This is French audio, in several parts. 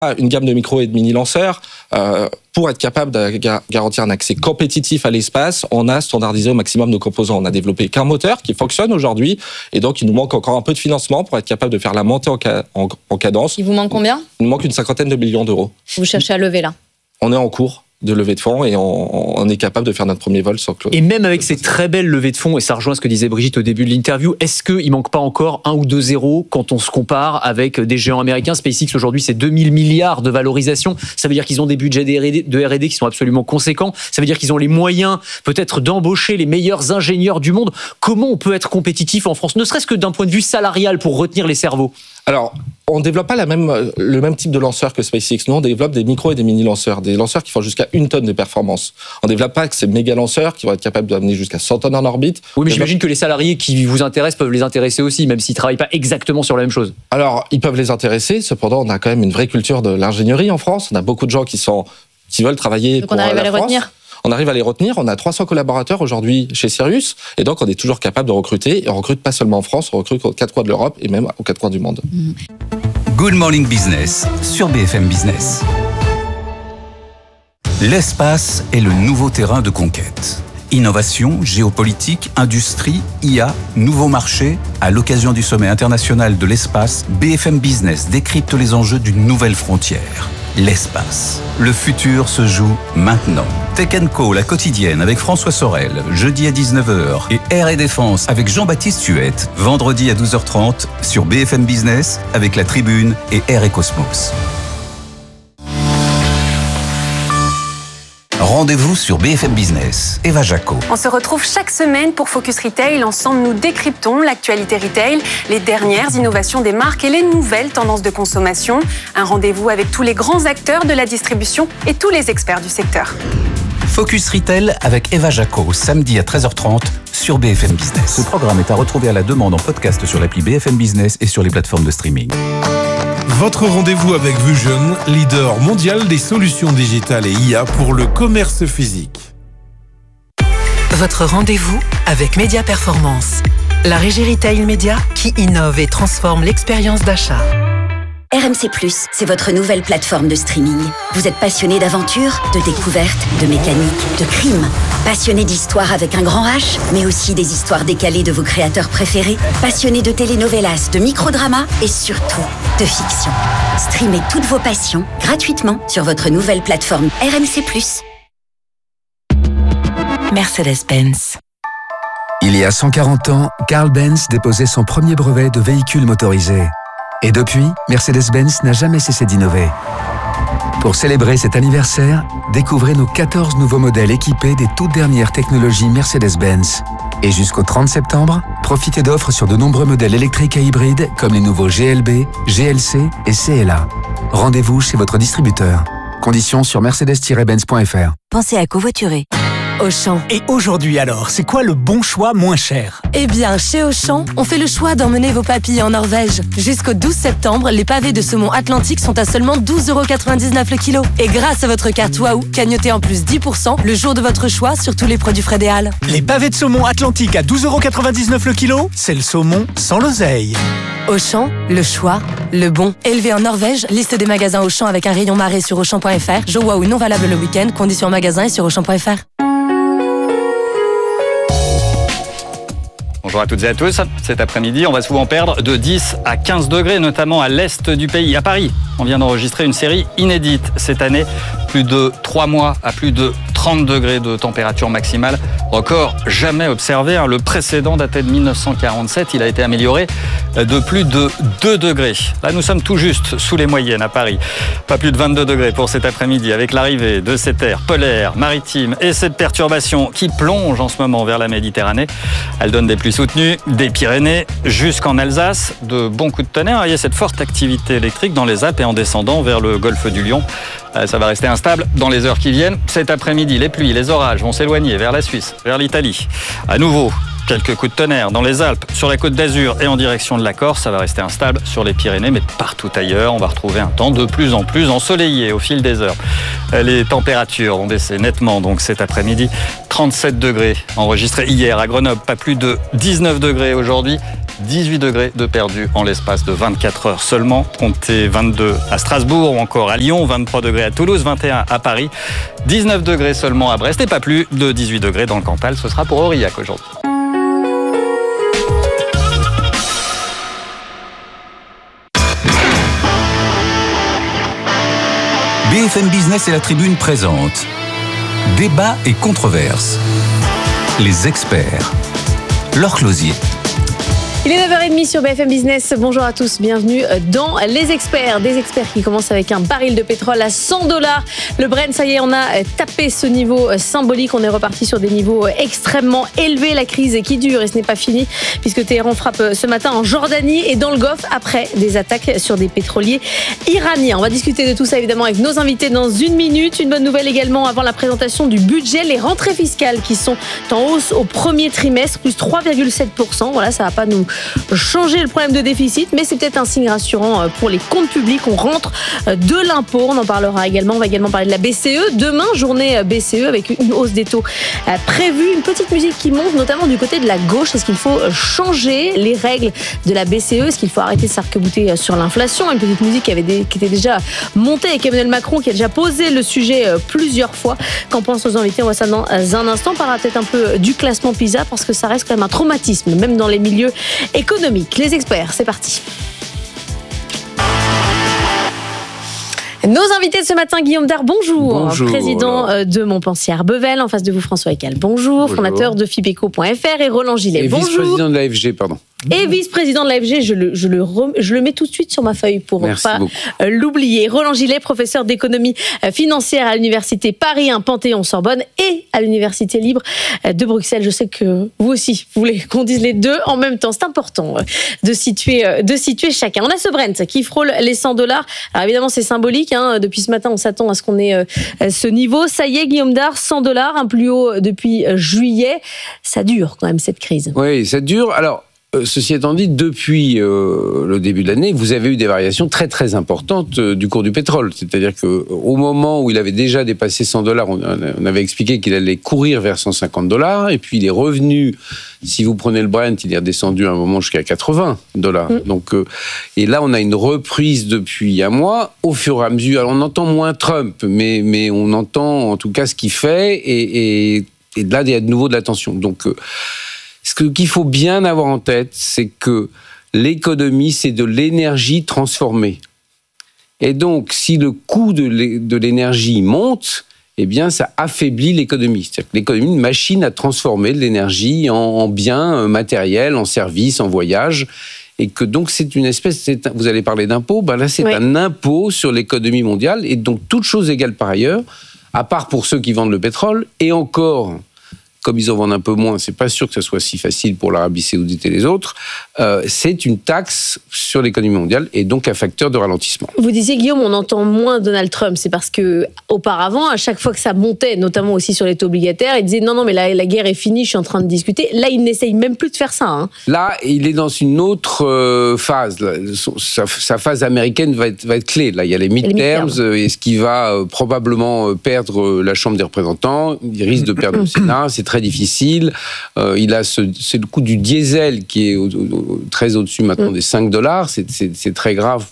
une gamme de micro et de mini lanceurs. Pour être capable de garantir un accès compétitif à l'espace, on a standardisé au maximum nos composants. On a développé qu'un moteur qui fonctionne aujourd'hui, et donc il nous manque encore un peu de financement pour être capable de faire la montée en cadence. Il vous manque combien ? Il nous manque une 50aine de millions d'euros. Vous cherchez à lever là ? On est en cours de levée de fonds et on est capable de faire notre premier vol sur Claude. Et même avec ces très belles levées de fonds, et ça rejoint ce que disait Brigitte au début de l'interview, est-ce qu'il ne manque pas encore 1 ou 2 zéros quand on se compare avec des géants américains ? SpaceX aujourd'hui c'est 2000 milliards de valorisation, ça veut dire qu'ils ont des budgets de R&D qui sont absolument conséquents, ça veut dire qu'ils ont les moyens peut-être d'embaucher les meilleurs ingénieurs du monde. Comment on peut être compétitif en France, ne serait-ce que d'un point de vue salarial pour retenir les cerveaux ? Alors, on ne développe pas le même type de lanceur que SpaceX. Nous, on développe des micro et des mini-lanceurs. Des lanceurs qui font jusqu'à 1 tonne de performance. On ne développe pas que ces méga-lanceurs qui vont être capables d'amener jusqu'à 100 tonnes en orbite. Oui, mais j'imagine que les salariés qui vous intéressent peuvent les intéresser aussi, même s'ils ne travaillent pas exactement sur la même chose. Alors, ils peuvent les intéresser. Cependant, on a quand même une vraie culture de l'ingénierie en France. On a beaucoup de gens qui veulent travailler pour la France. Donc on arrive à les retenir ? On arrive à les retenir. On a 300 collaborateurs aujourd'hui chez Sirius. Et donc, on est toujours capable de recruter. Et on recrute pas seulement en France, on recrute aux 4 coins de l'Europe et même aux 4 coins du monde. Good Morning Business sur BFM Business. L'espace est le nouveau terrain de conquête. Innovation, géopolitique, industrie, IA, nouveaux marchés. À l'occasion du sommet international de l'espace, BFM Business décrypte les enjeux d'une nouvelle frontière. L'espace. Le futur se joue maintenant. Tech & Co, la quotidienne avec François Sorel, jeudi à 19h, et Air et Défense avec Jean-Baptiste Huette, vendredi à 12h30 sur BFM Business avec La Tribune et Air et Cosmos. Rendez-vous sur BFM Business. Eva Jaco. On se retrouve chaque semaine pour Focus Retail. Ensemble, nous décryptons l'actualité retail, les dernières innovations des marques et les nouvelles tendances de consommation. Un rendez-vous avec tous les grands acteurs de la distribution et tous les experts du secteur. Focus Retail avec Eva Jaco, samedi à 13h30 sur BFM Business. Ce programme est à retrouver à la demande en podcast sur l'appli BFM Business et sur les plateformes de streaming. Votre rendez-vous avec Vusion, leader mondial des solutions digitales et IA pour le commerce physique. Votre rendez-vous avec Média Performance, la régie retail média qui innove et transforme l'expérience d'achat. RMC+, c'est votre nouvelle plateforme de streaming. Vous êtes passionné d'aventure, de découverte, de mécanique, de crime. Passionné d'histoire avec un grand H, mais aussi des histoires décalées de vos créateurs préférés. Passionné de telenovelas, de microdramas et surtout de fiction. Streamez toutes vos passions gratuitement sur votre nouvelle plateforme RMC+. Mercedes-Benz. Il y a 140 ans, Carl Benz déposait son premier brevet de véhicule motorisé. Et depuis, Mercedes-Benz n'a jamais cessé d'innover. Pour célébrer cet anniversaire, découvrez nos 14 nouveaux modèles équipés des toutes dernières technologies Mercedes-Benz. Et jusqu'au 30 septembre, profitez d'offres sur de nombreux modèles électriques et hybrides comme les nouveaux GLB, GLC et CLA. Rendez-vous chez votre distributeur. Conditions sur mercedes-benz.fr. Pensez à covoiturer. Auchan. Et aujourd'hui alors, c'est quoi le bon choix moins cher ? Eh bien, chez Auchan, on fait le choix d'emmener vos papilles en Norvège. Jusqu'au 12 septembre, les pavés de saumon Atlantique sont à seulement 12,99€ le kilo. Et grâce à votre carte Waouh, cagnotez en plus 10% le jour de votre choix sur tous les produits Fred et Hall. Les pavés de saumon Atlantique à 12,99€ le kilo, c'est le saumon sans l'oseille. Auchan, le choix, le bon. Élevé en Norvège, liste des magasins Auchan avec un rayon marée sur Auchan.fr. Jeu Waouh non valable le week-end, conditions en magasin et sur Auchan.fr. Bonjour à toutes et à tous. Cet après-midi, on va souvent perdre de 10 à 15 degrés, notamment à l'est du pays. À Paris, on vient d'enregistrer une série inédite cette année. Plus de 3 mois à plus de 30 degrés de température maximale. Record jamais observé. Le précédent datait de 1947. Il a été amélioré de plus de 2 degrés. Là, nous sommes tout juste sous les moyennes à Paris. Pas plus de 22 degrés pour cet après-midi avec l'arrivée de cet air polaire, maritime et cette perturbation qui plonge en ce moment vers la Méditerranée. Elle donne des pluies soutenues des Pyrénées jusqu'en Alsace. De bons coups de tonnerre. Il y a cette forte activité électrique dans les Alpes et en descendant vers le golfe du Lion. Ça va rester instable dans les heures qui viennent. Cet après-midi, les pluies, les orages vont s'éloigner vers la Suisse, vers l'Italie. À nouveau, quelques coups de tonnerre dans les Alpes, sur la côte d'Azur et en direction de la Corse. Ça va rester instable sur les Pyrénées, mais partout ailleurs, on va retrouver un temps de plus en plus ensoleillé au fil des heures. Les températures vont baisser nettement donc cet après-midi. 37 degrés enregistrés hier à Grenoble, pas plus de 19 degrés aujourd'hui. 18 degrés de perdu en l'espace de 24 heures seulement. Comptez 22 à Strasbourg ou encore à Lyon, 23 degrés à Toulouse, 21 à Paris, 19 degrés seulement à Brest et pas plus de 18 degrés dans le Cantal. Ce sera pour Aurillac aujourd'hui. BFM Business et la Tribune présentent Débat et controverses. Les experts. Laure Closier. Il est 9h30 sur BFM Business. Bonjour à tous, bienvenue dans Les Experts. Des experts qui commencent avec un baril de pétrole à $100. Le Brent, ça y est, on a tapé ce niveau symbolique. On est reparti sur des niveaux extrêmement élevés. La crise qui dure et ce n'est pas fini puisque Téhéran frappe ce matin en Jordanie et dans le Golfe après des attaques sur des pétroliers iraniens. On va discuter de tout ça évidemment avec nos invités dans une minute. Une bonne nouvelle également avant la présentation du budget. Les rentrées fiscales qui sont en hausse au premier trimestre, plus 3,7%. Voilà, ça va pas nous changer le problème de déficit, mais c'est peut-être un signe rassurant pour les comptes publics. On rentre de l'impôt, on en parlera également. On va également parler de la BCE. Demain, journée BCE avec une hausse des taux prévue. Une petite musique qui monte, notamment du côté de la gauche. Est-ce qu'il faut changer les règles de la BCE? Est-ce qu'il faut arrêter de s'arc-bouter sur l'inflation? Une petite musique qui était déjà montée avec Emmanuel Macron, qui a déjà posé le sujet plusieurs fois. Qu'en pensent nos invités? On voit ça dans un instant. On parlera peut-être un peu du classement PISA parce que ça reste quand même un traumatisme, même dans les milieux économiques. Les experts, c'est parti. Nos invités de ce matin, Guillaume Dard, bonjour. Président de Montpensier-Arbevel. En face de vous, François Ecal, bonjour. Fondateur de Fipeco.fr et Roland Gillet, bonjour. Vice-président de l'AFG, pardon. Et vice-président de l'AFG, je le mets tout de suite sur ma feuille pour ne pas l'oublier. Roland Gillet, professeur d'économie financière à l'université Paris 1 Panthéon-Sorbonne et à l'université libre de Bruxelles. Je sais que vous aussi, vous voulez qu'on dise les deux en même temps. C'est important de situer chacun. On a ce Brent qui frôle les $100. Alors évidemment, c'est symbolique. Depuis ce matin, on s'attend à ce qu'on ait ce niveau. Ça y est, Guillaume Dard, $100, un plus haut depuis juillet. Ça dure quand même cette crise. Oui, ça dure. Alors, ceci étant dit, depuis le début de l'année, vous avez eu des variations très très importantes du cours du pétrole. C'est-à-dire qu'au moment où il avait déjà dépassé $100, on avait expliqué qu'il allait courir vers $150, et puis il est revenu. Si vous prenez le Brent, il est redescendu à un moment jusqu'à $80. Donc, et là, on a une reprise depuis un mois. Au fur et à mesure, alors on entend moins Trump, mais on entend en tout cas ce qu'il fait, et là, il y a de nouveau de la tension. Donc, ce qu'il faut bien avoir en tête, c'est que l'économie, c'est de l'énergie transformée. Et donc, si le coût de l'énergie monte, eh bien, ça affaiblit l'économie. C'est-à-dire que l'économie est une machine à transformer de l'énergie en biens matériels, en services, en voyages. Et que donc, c'est une espèce... Vous allez parler d'impôt, là, c'est un impôt sur l'économie mondiale. Et donc, toutes choses égales par ailleurs, à part pour ceux qui vendent le pétrole, et encore... Comme ils en vendent un peu moins, c'est pas sûr que ce soit si facile pour l'Arabie Saoudite et les autres. C'est une taxe sur l'économie mondiale et donc un facteur de ralentissement. Vous disiez, Guillaume, on entend moins Donald Trump. C'est parce que auparavant, à chaque fois que ça montait, notamment aussi sur les taux obligataires, il disait non, mais la guerre est finie, je suis en train de discuter. Là, il n'essaye même plus de faire ça. Là, il est dans une autre phase. Sa phase américaine va être clé. Là, il y a les midterms. Est-ce qu'il va probablement perdre la Chambre des représentants? Il risque de perdre le Sénat. C'est très difficile. C'est le coût du diesel qui est très au-dessus maintenant des $5. C'est très grave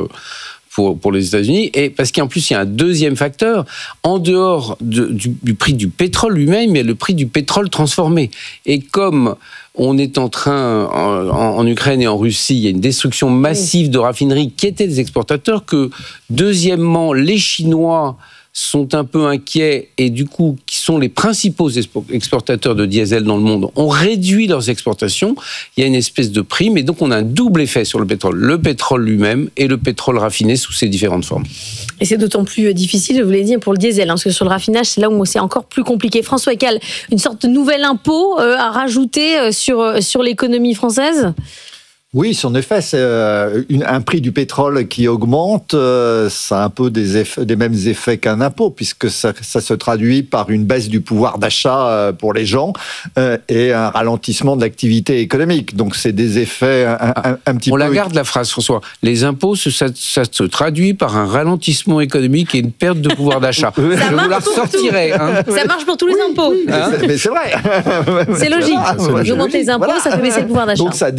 pour les États-Unis. Et parce qu'en plus, il y a un deuxième facteur. En dehors du prix du pétrole lui-même, il y a le prix du pétrole transformé. Et comme on est en train, en Ukraine et en Russie, il y a une destruction massive de raffineries qui étaient des exportateurs, que deuxièmement, les Chinois sont un peu inquiets et du coup, qui sont les principaux exportateurs de diesel dans le monde, ont réduit leurs exportations. Il y a une espèce de prime et donc on a un double effet sur le pétrole. Le pétrole lui-même et le pétrole raffiné sous ses différentes formes. Et c'est d'autant plus difficile, je vous l'ai dit, pour le diesel, parce que sur le raffinage, c'est là où c'est encore plus compliqué. François Ecal, une sorte de nouvel impôt à rajouter sur l'économie française ? Oui, en effet, c'est un prix du pétrole qui augmente, ça a un peu des mêmes effets qu'un impôt, puisque ça se traduit par une baisse du pouvoir d'achat pour les gens et un ralentissement de l'activité économique. Donc, c'est des effets un petit peu... On la garde, la phrase, François. Les impôts, ça se traduit par un ralentissement économique et une perte de pouvoir d'achat. Je vous la ressortirai. Ça marche pour tous les impôts. Mais c'est vrai. C'est logique. J'augmente les impôts, ça fait baisser le pouvoir d'achat. Donc, ça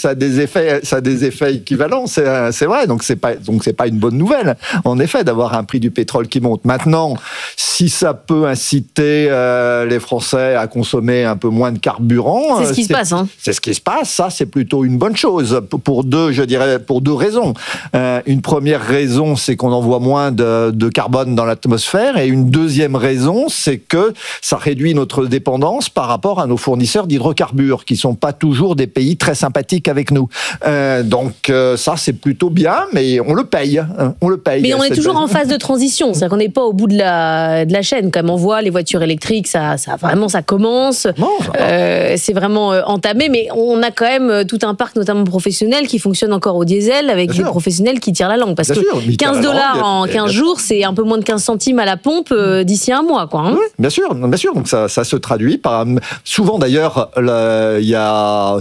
a des effets équivalents, c'est vrai. Donc c'est pas une bonne nouvelle, en effet, d'avoir un prix du pétrole qui monte. Maintenant, si ça peut inciter les Français à consommer un peu moins de carburant, c'est ce qui se passe. C'est ce qui se passe. Ça, c'est plutôt une bonne chose pour deux raisons. Une première raison, c'est qu'on envoie moins de carbone dans l'atmosphère, et une deuxième raison, c'est que ça réduit notre dépendance par rapport à nos fournisseurs d'hydrocarbures, qui sont pas toujours des pays très sympathiques avec nous. Donc ça, c'est plutôt bien, mais on le paye. Mais on est toujours en phase de transition, c'est-à-dire qu'on n'est pas au bout de la chaîne. Comme on voit, les voitures électriques, ça commence. C'est vraiment entamé, mais on a quand même tout un parc, notamment professionnel, qui fonctionne encore au diesel, avec des professionnels qui tirent la langue. Parce que $15 en 15 jours, c'est un peu moins de 15 centimes à la pompe d'ici un mois. Oui, bien sûr. Donc ça se traduit par... Souvent, d'ailleurs, il y a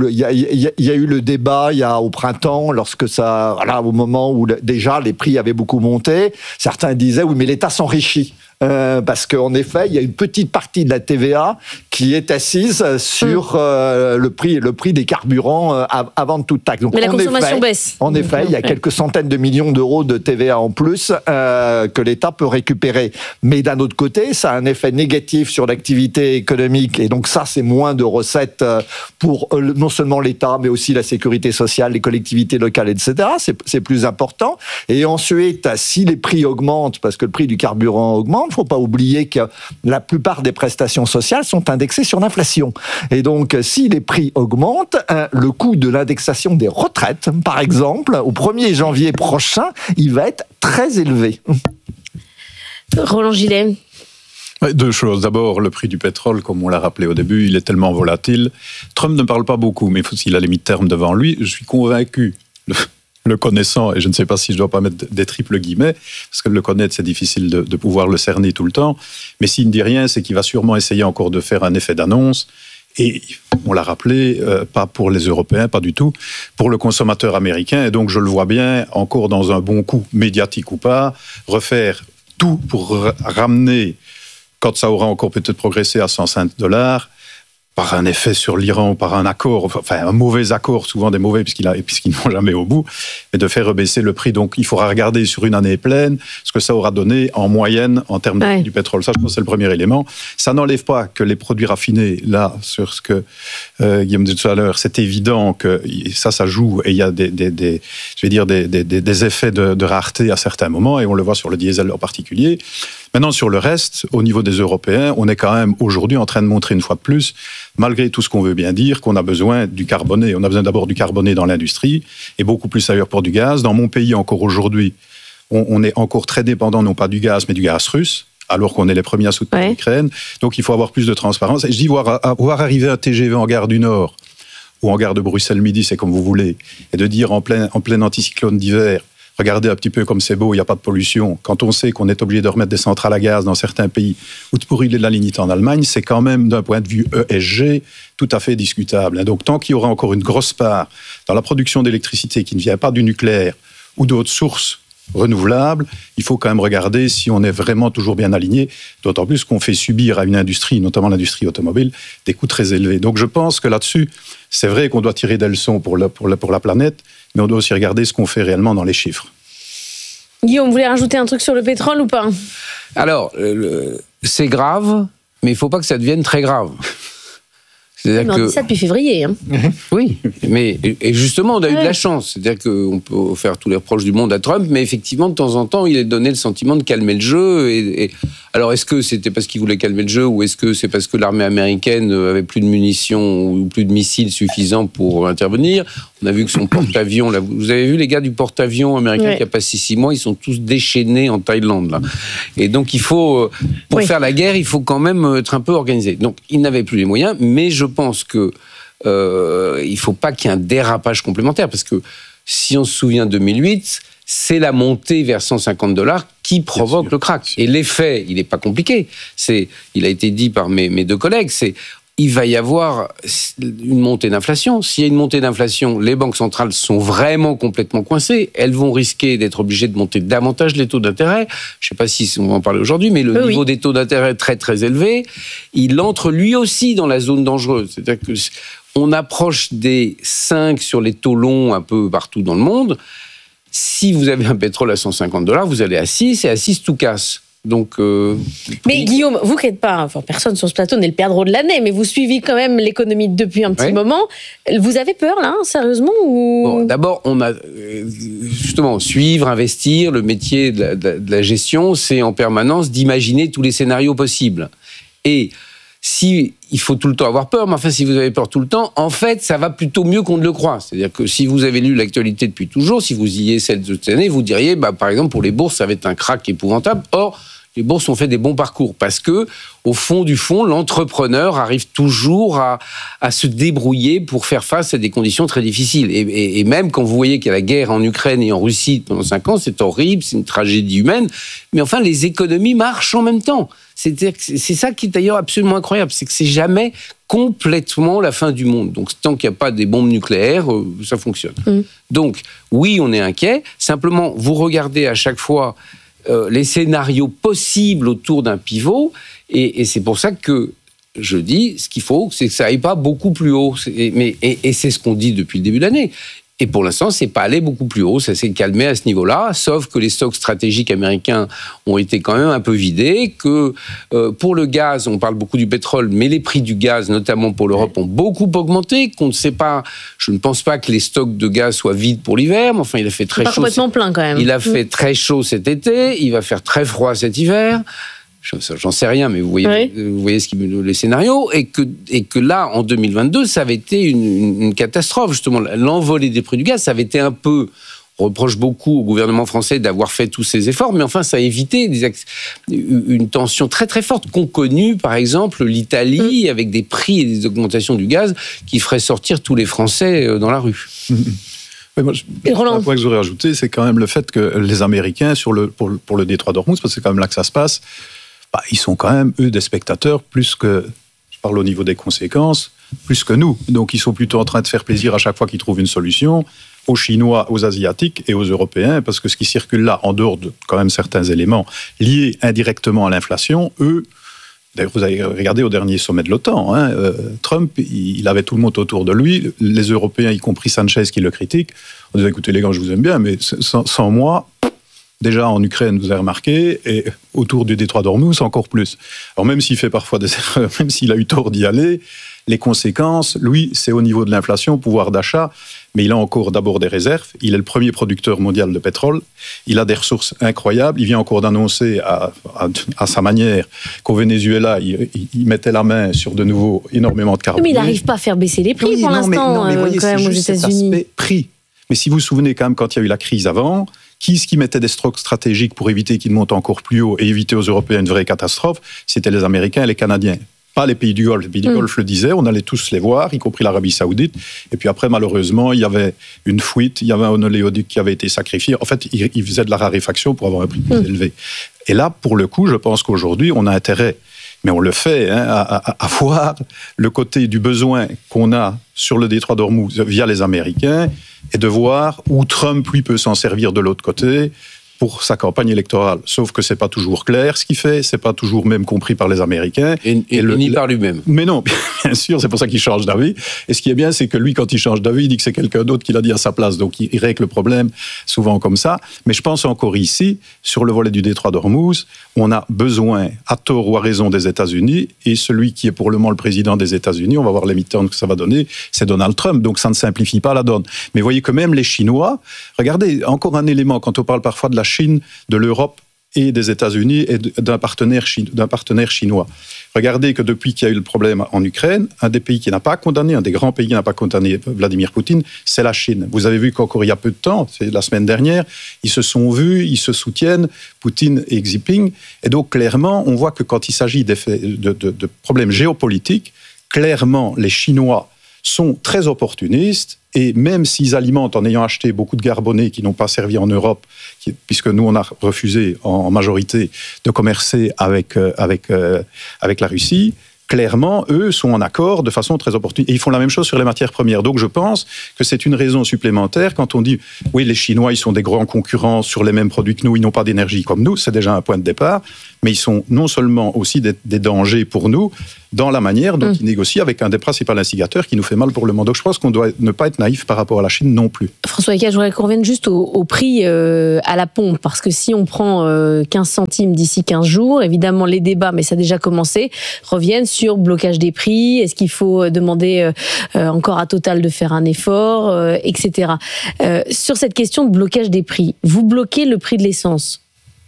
eu le débat au printemps, au moment où déjà les prix avaient beaucoup monté. Certains disaient oui, mais l'État s'enrichit. Parce qu'en effet, il y a une petite partie de la TVA qui est assise sur le prix des carburants avant de toute taxe. Donc, mais la consommation baisse. En effet, il y a quelques centaines de millions d'euros de TVA en plus que l'État peut récupérer. Mais d'un autre côté, ça a un effet négatif sur l'activité économique. Et donc ça, c'est moins de recettes pour non seulement l'État, mais aussi la sécurité sociale, les collectivités locales, etc. C'est plus important. Et ensuite, si les prix augmentent, parce que le prix du carburant augmente, il ne faut pas oublier que la plupart des prestations sociales sont indexées sur l'inflation. Et donc, si les prix augmentent, le coût de l'indexation des retraites, par exemple, au 1er janvier prochain, il va être très élevé. Roland Gillet. Deux choses. D'abord, le prix du pétrole, comme on l'a rappelé au début, il est tellement volatile. Trump ne parle pas beaucoup, mais s'il a les mi-termes devant lui, je suis convaincu... Le connaissant, et je ne sais pas si je dois pas mettre des triples guillemets, parce que le connaître, c'est difficile de pouvoir le cerner tout le temps, mais s'il ne dit rien, c'est qu'il va sûrement essayer encore de faire un effet d'annonce, et on l'a rappelé, pas pour les Européens, pas du tout, pour le consommateur américain, et donc je le vois bien, encore dans un bon coup, médiatique ou pas, refaire tout pour ramener, quand ça aura encore peut-être progressé à $105, par un effet sur l'Iran, par un accord, enfin un mauvais accord, souvent des mauvais puisqu'ils ne vont jamais au bout, mais de faire rebaisser le prix. Donc il faudra regarder sur une année pleine ce que ça aura donné en moyenne en termes de prix du pétrole. Ça, je pense que c'est le premier élément. Ça n'enlève pas que les produits raffinés, là, sur ce que Guillaume dit tout à l'heure, c'est évident que ça joue et il y a des effets de rareté à certains moments et on le voit sur le diesel en particulier. Maintenant, sur le reste, au niveau des Européens, on est quand même aujourd'hui en train de montrer une fois de plus, malgré tout ce qu'on veut bien dire, qu'on a besoin du carboné. On a besoin d'abord du carboné dans l'industrie et beaucoup plus ailleurs pour du gaz. Dans mon pays, encore aujourd'hui, on est encore très dépendant, non pas du gaz, mais du gaz russe, alors qu'on est les premiers à soutenir l'Ukraine. Donc, il faut avoir plus de transparence. Et je dis, voir arriver un TGV en gare du Nord ou en gare de Bruxelles-Midi, c'est comme vous voulez, et de dire en plein anticyclone d'hiver, regardez un petit peu comme c'est beau, il n'y a pas de pollution. Quand on sait qu'on est obligé de remettre des centrales à gaz dans certains pays ou de brûler de la lignite en Allemagne, c'est quand même, d'un point de vue ESG, tout à fait discutable. Donc, tant qu'il y aura encore une grosse part dans la production d'électricité qui ne vient pas du nucléaire ou d'autres sources renouvelables, il faut quand même regarder si on est vraiment toujours bien aligné, d'autant plus qu'on fait subir à une industrie, notamment l'industrie automobile, des coûts très élevés. Donc je pense que là-dessus, c'est vrai qu'on doit tirer des leçons pour la planète, mais on doit aussi regarder ce qu'on fait réellement dans les chiffres. Guillaume, vous voulez rajouter un truc sur le pétrole ou pas ? Alors, c'est grave, mais il ne faut pas que ça devienne très grave. On dit ça depuis février. Hein. Oui, mais et justement, on a eu de la chance. C'est-à-dire qu'on peut faire tous les reproches du monde à Trump, mais effectivement, de temps en temps, il a donné le sentiment de calmer le jeu. Alors, est-ce que c'était parce qu'il voulait calmer le jeu, ou est-ce que c'est parce que l'armée américaine avait plus de munitions ou plus de missiles suffisants pour intervenir ? On a vu que son porte-avions... Là, vous avez vu les gars du porte-avions américain qui a passé 6 mois, ils sont tous déchaînés en Thaïlande. Là. Et donc, il faut, pour faire la guerre, il faut quand même être un peu organisé. Donc, il n'avait plus les moyens, mais je pense que il ne faut pas qu'il y ait un dérapage complémentaire, parce que si on se souvient de 2008, c'est la montée vers $150 qui provoque le crack. Et l'effet, il n'est pas compliqué. Il a été dit par mes deux collègues, il va y avoir une montée d'inflation. S'il y a une montée d'inflation, les banques centrales sont vraiment complètement coincées. Elles vont risquer d'être obligées de monter davantage les taux d'intérêt. Je ne sais pas si on va en parler aujourd'hui, mais le niveau des taux d'intérêt est très très élevé. Il entre lui aussi dans la zone dangereuse. C'est-à-dire qu'on approche des 5 sur les taux longs un peu partout dans le monde. Si vous avez un pétrole à $150, vous allez à 6, et à 6, tout casse. Donc, mais Guillaume, vous qui n'êtes pas, personne sur ce plateau n'est le perdreau de l'année, mais vous suivez quand même l'économie depuis un petit moment. Vous avez peur là, sérieusement ou... Bon, d'abord, on a justement suivre, investir. Le métier de la gestion, c'est en permanence d'imaginer tous les scénarios possibles. Et il faut tout le temps avoir peur, mais enfin, si vous avez peur tout le temps, en fait, ça va plutôt mieux qu'on ne le croit. C'est-à-dire que si vous avez lu l'actualité depuis toujours, si vous y êtes cette année, vous diriez, par exemple, pour les bourses, ça va être un crack épouvantable. Or, les bourses ont fait des bons parcours parce que, au fond du fond, l'entrepreneur arrive toujours à se débrouiller pour faire face à des conditions très difficiles. Et même quand vous voyez qu'il y a la guerre en Ukraine et en Russie pendant 5 ans, c'est horrible, c'est une tragédie humaine. Mais enfin, les économies marchent en même temps. C'est ça qui est d'ailleurs absolument incroyable, c'est que c'est jamais complètement la fin du monde. Donc, tant qu'il n'y a pas des bombes nucléaires, ça fonctionne. Donc, oui, on est inquiet. Simplement, vous regardez à chaque fois les scénarios possibles autour d'un pivot, et c'est pour ça que je dis, ce qu'il faut, c'est que ça aille pas beaucoup plus haut. Et c'est ce qu'on dit depuis le début de l'année. Et pour l'instant, c'est pas allé beaucoup plus haut, ça s'est calmé à ce niveau-là, sauf que les stocks stratégiques américains ont été quand même un peu vidés, que pour le gaz, on parle beaucoup du pétrole, mais les prix du gaz, notamment pour l'Europe, ont beaucoup augmenté, qu'on ne sait pas, je ne pense pas que les stocks de gaz soient vides pour l'hiver, mais enfin, il a fait très chaud. Pas complètement plein quand même. Il a fait très chaud cet été, il va faire très froid cet hiver. J'en sais rien, mais vous voyez les scénarios, et que là, en 2022, ça avait été une catastrophe, justement. L'envolée des prix du gaz, ça avait été un peu... On reproche beaucoup au gouvernement français d'avoir fait tous ces efforts, mais enfin, ça a évité une tension très très forte qu'ont connue, par exemple, l'Italie, avec des prix et des augmentations du gaz qui feraient sortir tous les Français dans la rue. Oui, moi, un point que je voudrais ajouter, c'est quand même le fait que les Américains, pour le détroit d'Ormuz, parce que c'est quand même là que ça se passe, ils sont quand même, eux, des spectateurs, plus que, je parle au niveau des conséquences, plus que nous. Donc, ils sont plutôt en train de faire plaisir à chaque fois qu'ils trouvent une solution aux Chinois, aux Asiatiques et aux Européens, parce que ce qui circule là, en dehors de quand même certains éléments liés indirectement à l'inflation, eux, d'ailleurs, vous avez regardé au dernier sommet de l'OTAN, Trump, il avait tout le monde autour de lui, les Européens, y compris Sanchez, qui le critiquent. On disait, écoutez les gars, je vous aime bien, mais sans moi... Déjà en Ukraine, vous avez remarqué, et autour du détroit d'Ormuz, encore plus. Alors même s'il fait parfois des erreurs, même s'il a eu tort d'y aller, les conséquences, lui, c'est au niveau de l'inflation, pouvoir d'achat, mais il a encore d'abord des réserves. Il est le premier producteur mondial de pétrole. Il a des ressources incroyables. Il vient encore d'annoncer à sa manière qu'au Venezuela, il mettait la main sur de nouveau énormément de carbone. Mais il n'arrive pas à faire baisser les prix pour l'instant, quand même, aux États-Unis. Prix. Mais si vous vous souvenez quand même, quand il y a eu la crise avant, qui mettait des stocks stratégiques pour éviter qu'ils montent encore plus haut et éviter aux Européens une vraie catastrophe, c'était les Américains et les Canadiens. Pas les pays du Golfe. Les pays du Golfe le disaient, on allait tous les voir, y compris l'Arabie Saoudite. Et puis après, malheureusement, il y avait une fuite, il y avait un oléoduc qui avait été sacrifié. En fait, ils faisaient de la raréfaction pour avoir un prix plus élevé. Et là, pour le coup, je pense qu'aujourd'hui, on a intérêt, mais on le fait, à voir le côté du besoin qu'on a sur le détroit d'Ormuz via les Américains et de voir où Trump, lui, peut s'en servir de l'autre côté pour sa campagne électorale. Sauf que c'est pas toujours clair ce qu'il fait, c'est pas toujours même compris par les Américains. Ni par lui-même. Mais non, bien sûr, c'est pour ça qu'il change d'avis. Et ce qui est bien, c'est que lui, quand il change d'avis, il dit que c'est quelqu'un d'autre qui l'a dit à sa place. Donc il règle le problème souvent comme ça. Mais je pense encore ici, sur le volet du détroit d'Ormuz, on a besoin, à tort ou à raison, des États-Unis. Et celui qui est pour le moment le président des États-Unis, on va voir les midterms que ça va donner, c'est Donald Trump. Donc ça ne simplifie pas la donne. Mais voyez que même les Chinois, regardez, encore un élément, quand on parle parfois de la Chine, de l'Europe et des États-Unis et d'un partenaire chinois. Regardez que depuis qu'il y a eu le problème en Ukraine, un des pays qui n'a pas condamné, un des grands pays qui n'a pas condamné Vladimir Poutine, c'est la Chine. Vous avez vu qu'encore il y a peu de temps, c'est la semaine dernière, ils se sont vus, ils se soutiennent, Poutine et Xi Jinping. Et donc clairement, on voit que quand il s'agit de problèmes géopolitiques, clairement les Chinois sont très opportunistes et même s'ils alimentent en ayant acheté beaucoup de garbonés qui n'ont pas servi en Europe, puisque nous on a refusé en majorité de commercer avec la Russie, clairement, eux sont en accord de façon très opportune. Et ils font la même chose sur les matières premières. Donc je pense que c'est une raison supplémentaire quand on dit « oui, les Chinois, ils sont des grands concurrents sur les mêmes produits que nous, ils n'ont pas d'énergie comme nous », c'est déjà un point de départ, mais ils sont non seulement aussi des dangers pour nous dans la manière dont ils négocient avec un des principaux instigateurs qui nous fait mal pour le monde. Donc je pense qu'on doit ne pas être naïf par rapport à la Chine non plus. François Eckel, je voudrais qu'on revienne juste au prix à la pompe, parce que si on prend 15 centimes d'ici 15 jours, évidemment les débats, mais ça a déjà commencé, reviennent sur blocage des prix, est-ce qu'il faut demander encore à Total de faire un effort, etc. Sur cette question de blocage des prix, vous bloquez le prix de l'essence ?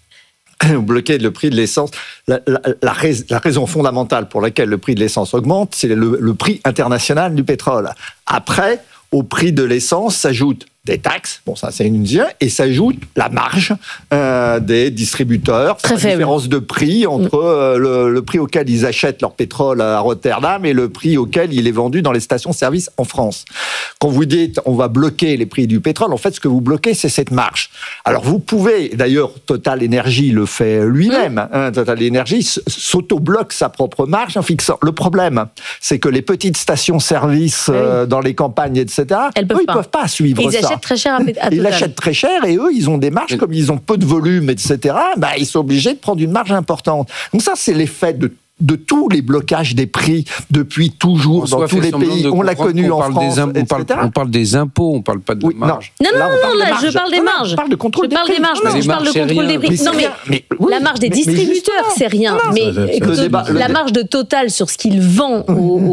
Bloquer le prix de l'essence. La raison fondamentale pour laquelle le prix de l'essence augmente, c'est le prix international du pétrole. Après, au prix de l'essence s'ajoutent des taxes, bon ça c'est une deuxième, et s'ajoute la marge des distributeurs, la différence de prix entre le prix auquel ils achètent leur pétrole à Rotterdam et le prix auquel il est vendu dans les stations-service en France. Quand vous dites on va bloquer les prix du pétrole, en fait ce que vous bloquez c'est cette marge. Alors vous pouvez, d'ailleurs Total Energy le fait lui-même, Total Energy s'auto-bloque sa propre marge en fixant. Le problème c'est que les petites stations-service dans les campagnes etc., ils peuvent pas suivre ça. Très cher à Total. Ils l'achètent très cher et eux, ils ont des marges, comme ils ont peu de volume, etc., ils sont obligés de prendre une marge importante. Donc ça, c'est l'effet de tous les blocages des prix depuis toujours dans tous les pays. On l'a connu en France, on parle des impôts, on ne parle pas de marge. Non, je parle des marges. Je parle de contrôle des prix. Je parle de contrôle des prix. Non, mais la marge des distributeurs, c'est rien. Mais la marge de Total sur ce qu'il vend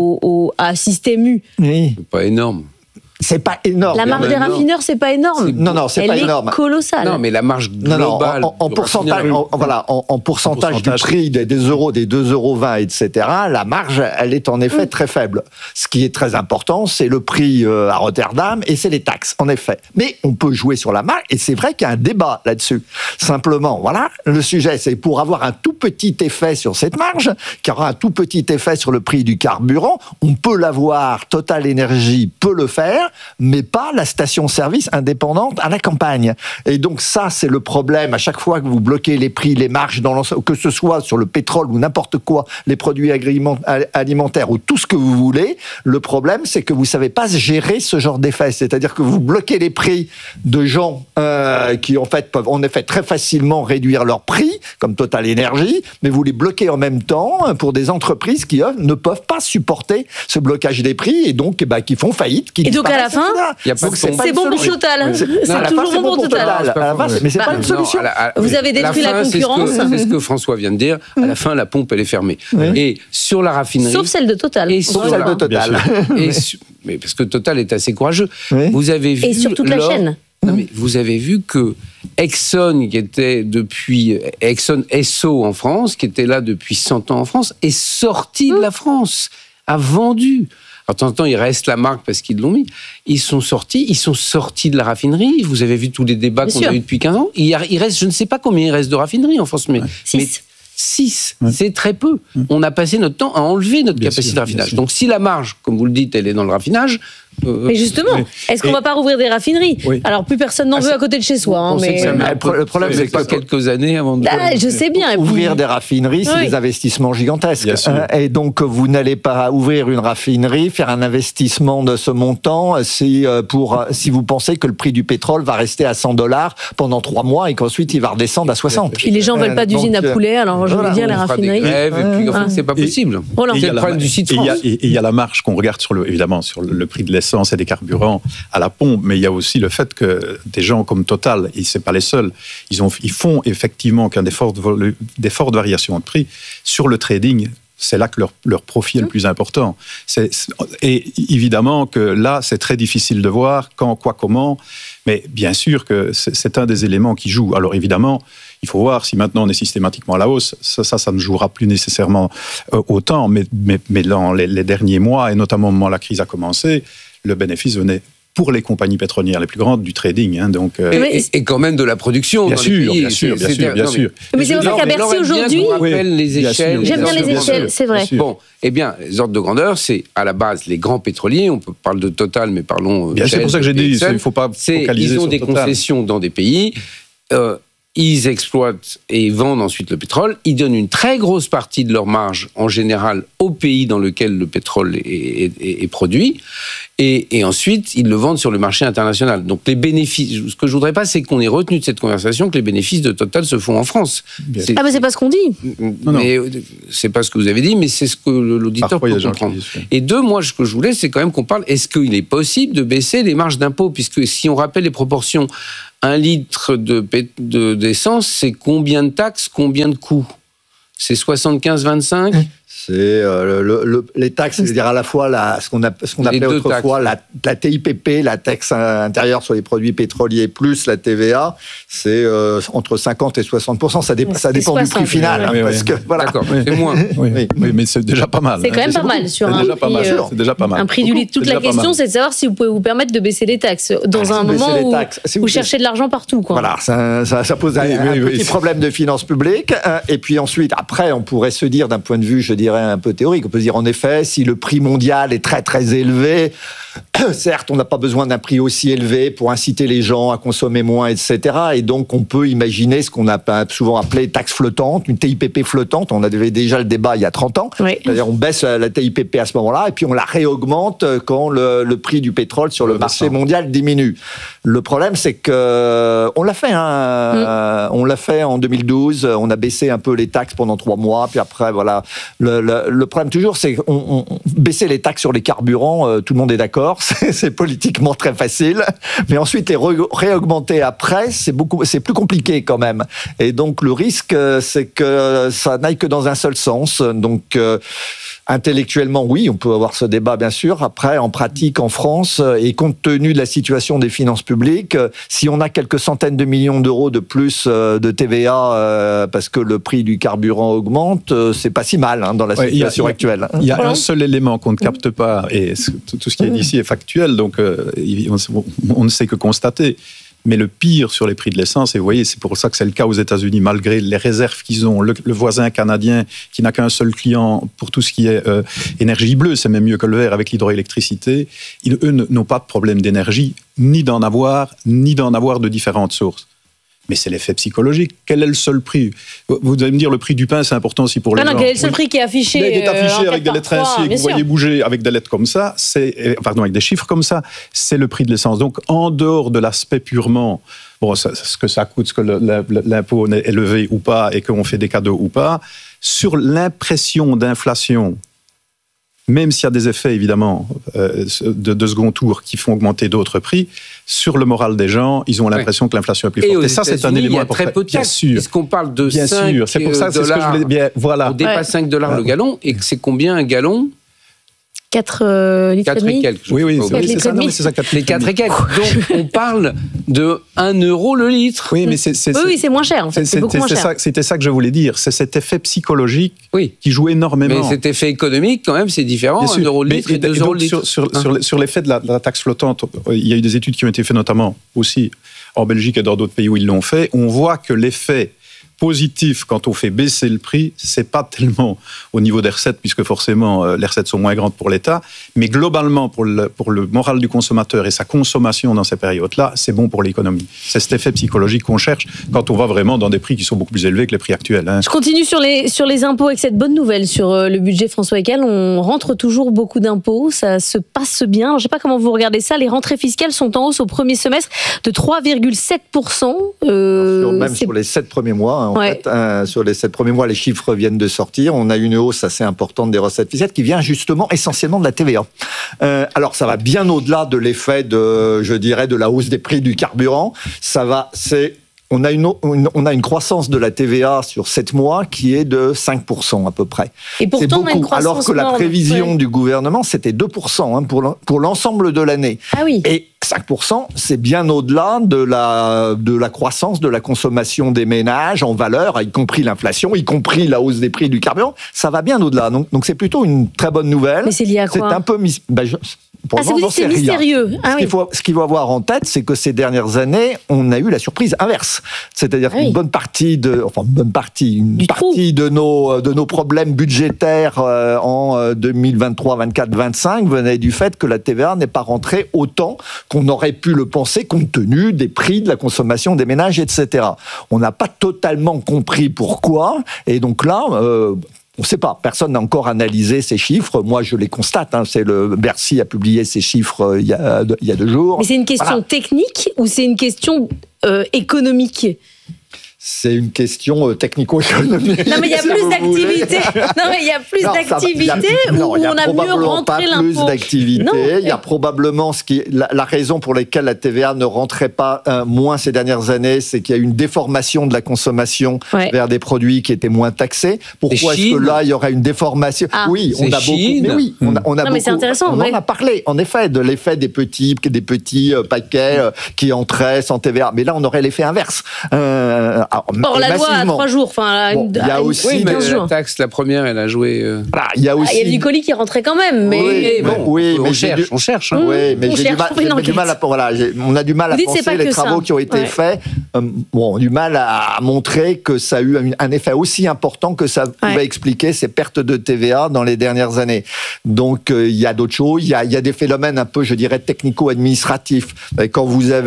à Système U. C'est pas énorme. C'est pas énorme. La marge des raffineurs, c'est pas énorme. Non, c'est pas énorme. Elle est colossale. Non, mais la marge globale. En pourcentage du prix des euros, des 2,20 €, etc., la marge, elle est en effet très faible. Ce qui est très important, c'est le prix à Rotterdam et c'est les taxes, en effet. Mais on peut jouer sur la marge et c'est vrai qu'il y a un débat là-dessus. Simplement, voilà, le sujet, c'est pour avoir un tout petit effet sur cette marge, qui aura un tout petit effet sur le prix du carburant, on peut l'avoir, Total Energy peut le faire, mais pas la station-service indépendante à la campagne. Et donc ça, c'est le problème. À chaque fois que vous bloquez les prix, les marges, que ce soit sur le pétrole ou n'importe quoi, les produits alimentaires ou tout ce que vous voulez, le problème, c'est que vous ne savez pas gérer ce genre d'effet. C'est-à-dire que vous bloquez les prix de gens qui, en fait, peuvent en effet très facilement réduire leurs prix, comme Total Energy, mais vous les bloquez en même temps pour des entreprises qui, eux, ne peuvent pas supporter ce blocage des prix et donc qui font faillite, qui à la fin, c'est bon pour Total. C'est toujours bon pour Total. Mais c'est pas une solution. Vous avez détruit la concurrence. C'est ce que François vient de dire. À la fin, la pompe, elle est fermée. Et sur la raffinerie... Sauf celle de Total. Sauf celle de Total. Mais parce que Total est assez courageux. Vous avez vu... Et sur toute la chaîne. Non, mais vous avez vu que Exxon, qui était depuis Exxon Esso en France, qui était là depuis 100 ans en France, est sorti de la France, a vendu. Alors, de temps en temps, il reste la marque parce qu'ils l'ont mis. Ils sont sortis de la raffinerie. Vous avez vu tous les débats qu'on a eu depuis 15 ans. Il reste, je ne sais pas combien il reste de raffineries en France, mais 6, c'est très peu. On a passé notre temps à enlever notre capacité de raffinage. Donc, si la marge, comme vous le dites, elle est dans le raffinage... Mais justement, est-ce qu'on ne va pas rouvrir des raffineries ? Alors, plus personne n'en veut à côté de chez soi. Le problème, c'est pas quelques années avant de... je sais bien. Ouvrir des raffineries, c'est des investissements gigantesques. Et donc, vous n'allez pas ouvrir une raffinerie, faire un investissement de ce montant si vous pensez que le prix du pétrole va rester à $100 pendant 3 mois et qu'ensuite il va redescendre à 60. Puis les gens ne veulent pas d'usine à poulet, alors je veux dire, les raffineries... Et puis, en fait, c'est pas possible. C'est le problème du site France. Et il y a la marge qu'on regarde évidemment sur le prix de l'essence et des carburants à la pompe, mais il y a aussi le fait que des gens comme Total, et c'est pas les seuls, ils font effectivement des fortes variations de prix sur le trading. C'est là que leur profit est le plus important. Et évidemment que là, c'est très difficile de voir quand, quoi, comment, mais bien sûr que c'est un des éléments qui joue. Alors évidemment, il faut voir si maintenant on est systématiquement à la hausse. Ça ne jouera plus nécessairement autant, mais dans les derniers mois, et notamment au moment où la crise a commencé, le bénéfice venait pour les compagnies pétrolières les plus grandes du trading. Donc, et quand même de la production. Bien sûr. Mais c'est pour ça qu'à Bercy aujourd'hui, les échelles. J'aime bien les échelles, c'est vrai. Bon, eh bien, les ordres de grandeur, c'est à la base les grands pétroliers. On parle de Total, mais parlons. C'est pour ça que j'ai dit, il ne faut pas focaliser sur Total. Ils ont des concessions dans des pays. Ils exploitent et vendent ensuite le pétrole. Ils donnent une très grosse partie de leur marge, en général, au pays dans lequel le pétrole est produit. Et ensuite, ils le vendent sur le marché international. Donc, les bénéfices... Ce que je voudrais pas, c'est qu'on ait retenu de cette conversation que les bénéfices de Total se font en France. Mais c'est pas ce qu'on dit. Mais c'est pas ce que vous avez dit, mais c'est ce que l'auditeur peut comprendre. Et deux, moi, ce que je voulais, c'est quand même qu'on parle... Est-ce qu'il est possible de baisser les marges d'impôt? Puisque si on rappelle les proportions... 1 litre d'essence, c'est combien de taxes, combien de coûts? C'est 75-25 ? C'est les taxes, c'est-à-dire à la fois ce qu'on appelait autrefois la TIPP, la taxe intérieure sur les produits pétroliers, plus la TVA, c'est entre 50 et 60%. Ça dépend 60, du prix final. Parce que, voilà. D'accord, c'est moins. Oui, mais c'est déjà pas mal. C'est quand même pas mal sur un prix. C'est déjà pas mal. Un prix du litre. Toute la question, c'est de savoir si vous pouvez vous permettre de baisser les taxes dans un moment où vous cherchez de l'argent partout. Voilà, ça pose un petit problème de finances publiques. Et puis ensuite, après, on pourrait se dire, d'un point de vue, je dirais, un peu théorique. On peut se dire, en effet, si le prix mondial est très, très élevé, certes, on n'a pas besoin d'un prix aussi élevé pour inciter les gens à consommer moins, etc. Et donc, on peut imaginer ce qu'on a souvent appelé taxe flottante, une TIPP flottante. On avait déjà le débat il y a 30 ans. Oui. C'est-à-dire, on baisse la TIPP à ce moment-là et puis on la réaugmente quand le prix du pétrole sur le marché mondial diminue. Le problème, c'est que on l'a fait. On l'a fait en 2012. On a baissé un peu les taxes pendant 3 mois. Puis après, voilà. Le problème toujours, c'est qu'on baisser les taxes sur les carburants. Tout le monde est d'accord. C'est politiquement très facile. Mais ensuite, les réaugmenter après, c'est plus compliqué quand même. Et donc, le risque, c'est que ça n'aille que dans un seul sens. Donc, intellectuellement, oui, on peut avoir ce débat, bien sûr. Après, en pratique, en France, et compte tenu de la situation des finances publiques, si on a quelques centaines de millions d'euros de plus de TVA parce que le prix du carburant augmente, c'est pas si mal dans la situation actuelle. Il y a un seul élément qu'on ne capte pas, et tout ce qui est ici est factuel, donc on ne sait que constater. Mais le pire sur les prix de l'essence, et vous voyez, c'est pour ça que c'est le cas aux États-Unis, malgré les réserves qu'ils ont, le voisin canadien qui n'a qu'un seul client pour tout ce qui est énergie bleue, c'est même mieux que le vert avec l'hydroélectricité, eux n'ont pas de problème d'énergie, ni d'en avoir de différentes sources. Mais c'est l'effet psychologique. Quel est le seul prix? Vous allez me dire, le prix du pain, c'est important aussi pour les gens. Quel est le seul prix qui est affiché? Qui est affiché avec des lettres ainsi, que vous voyez bouger avec des lettres comme ça, avec des chiffres comme ça, c'est le prix de l'essence. Donc, en dehors de l'aspect purement, ce que ça coûte, ce que l'impôt est élevé ou pas, et qu'on fait des cadeaux ou pas, sur l'impression d'inflation, même s'il y a des effets, évidemment, de second tour qui font augmenter d'autres prix, sur le moral des gens, ils ont l'impression que l'inflation est plus forte. Et ça, c'est un élément important. Il y a très peu de taxes, puisqu'on parle de bien 5 sûr. C'est pour ça, c'est ce que je voulais bien. Voilà. On dépasse 5 $, le gallon, et c'est combien un gallon? 4 litres et demi. Oui, c'est ça. C'est ça, 4 les 4 et quelques. Donc, on parle de 1 € le litre. Oui, mais c'est moins cher, en fait. C'est beaucoup moins cher. C'était ça que je voulais dire. C'est cet effet psychologique qui joue énormément. Mais cet effet économique, quand même, c'est différent. 1 € le litre et 2 € le litre. Sur l'effet de la taxe flottante, il y a eu des études qui ont été faites, notamment aussi en Belgique et dans d'autres pays où ils l'ont fait. On voit que l'effet positif quand on fait baisser le prix, c'est pas tellement au niveau des recettes, puisque forcément les recettes sont moins grandes pour l'État, mais globalement pour le moral du consommateur et sa consommation dans ces périodes-là, c'est bon pour l'économie. C'est cet effet psychologique qu'on cherche quand on va vraiment dans des prix qui sont beaucoup plus élevés que les prix actuels. Je continue sur les impôts avec cette bonne nouvelle sur le budget François Heckel. On rentre toujours beaucoup d'impôts, ça se passe bien. Alors, je ne sais pas comment vous regardez ça, les rentrées fiscales sont en hausse au premier semestre de 3,7%. Sur les 7 premiers mois, en fait, sur les 7 premiers mois, les chiffres viennent de sortir. On a une hausse assez importante des recettes fiscales qui vient justement essentiellement de la TVA. Alors, ça va bien au-delà de l'effet de la hausse des prix du carburant. On a une croissance de la TVA sur 7 mois qui est de 5% à peu près. Et pourtant, on a une croissance alors que la prévision du gouvernement, c'était 2% pour l'ensemble de l'année. Ah oui. Et 5%, c'est bien au-delà de la croissance de la consommation des ménages en valeur, y compris l'inflation, y compris la hausse des prix du carburant. Ça va bien au-delà. Donc c'est plutôt une très bonne nouvelle. Mais c'est lié à quoi? C'est un peu c'est mystérieux. Ce qu'il faut avoir en tête, c'est que ces dernières années, on a eu la surprise inverse. C'est-à-dire qu'une bonne partie de nos problèmes budgétaires en 2023, 24, 25 venaient du fait que la TVA n'est pas rentrée autant qu'on aurait pu le penser compte tenu des prix de la consommation des ménages, etc. On n'a pas totalement compris pourquoi, et donc là, on ne sait pas. Personne n'a encore analysé ces chiffres. Moi, je les constate. Bercy a publié ces chiffres il y a 2 jours. Mais c'est une question technique ou c'est une question économique ? C'est une question technico-économique. Non, mais il y a plus d'activité. Non, mais il y a plus d'activité où on a mieux rentré l'impôt. Plus d'activité. Il y a probablement la raison pour laquelle la TVA ne rentrait pas moins ces dernières années, c'est qu'il y a eu une déformation de la consommation vers des produits qui étaient moins taxés. Pourquoi est-ce que là il y aurait une déformation ? Oui, on a beaucoup. Mais oui, on a beaucoup. Mais c'est intéressant. On en a parlé, en effet, de l'effet des petits paquets qui entraient sans TVA. Mais là, on aurait l'effet inverse. Or, la loi à 3 jours. Il y a aussi la taxe, la première, elle a joué. Il y a aussi. Il y a du colis qui rentrait quand même. Mais on cherche. Oui, mais j'ai du mal à. On a du mal à penser les travaux qui ont été faits. On a du mal à montrer que ça a eu un effet aussi important que ça pouvait expliquer ces pertes de TVA dans les dernières années. Donc, il y a d'autres choses. Il y a des phénomènes un peu, je dirais, technico-administratifs. Quand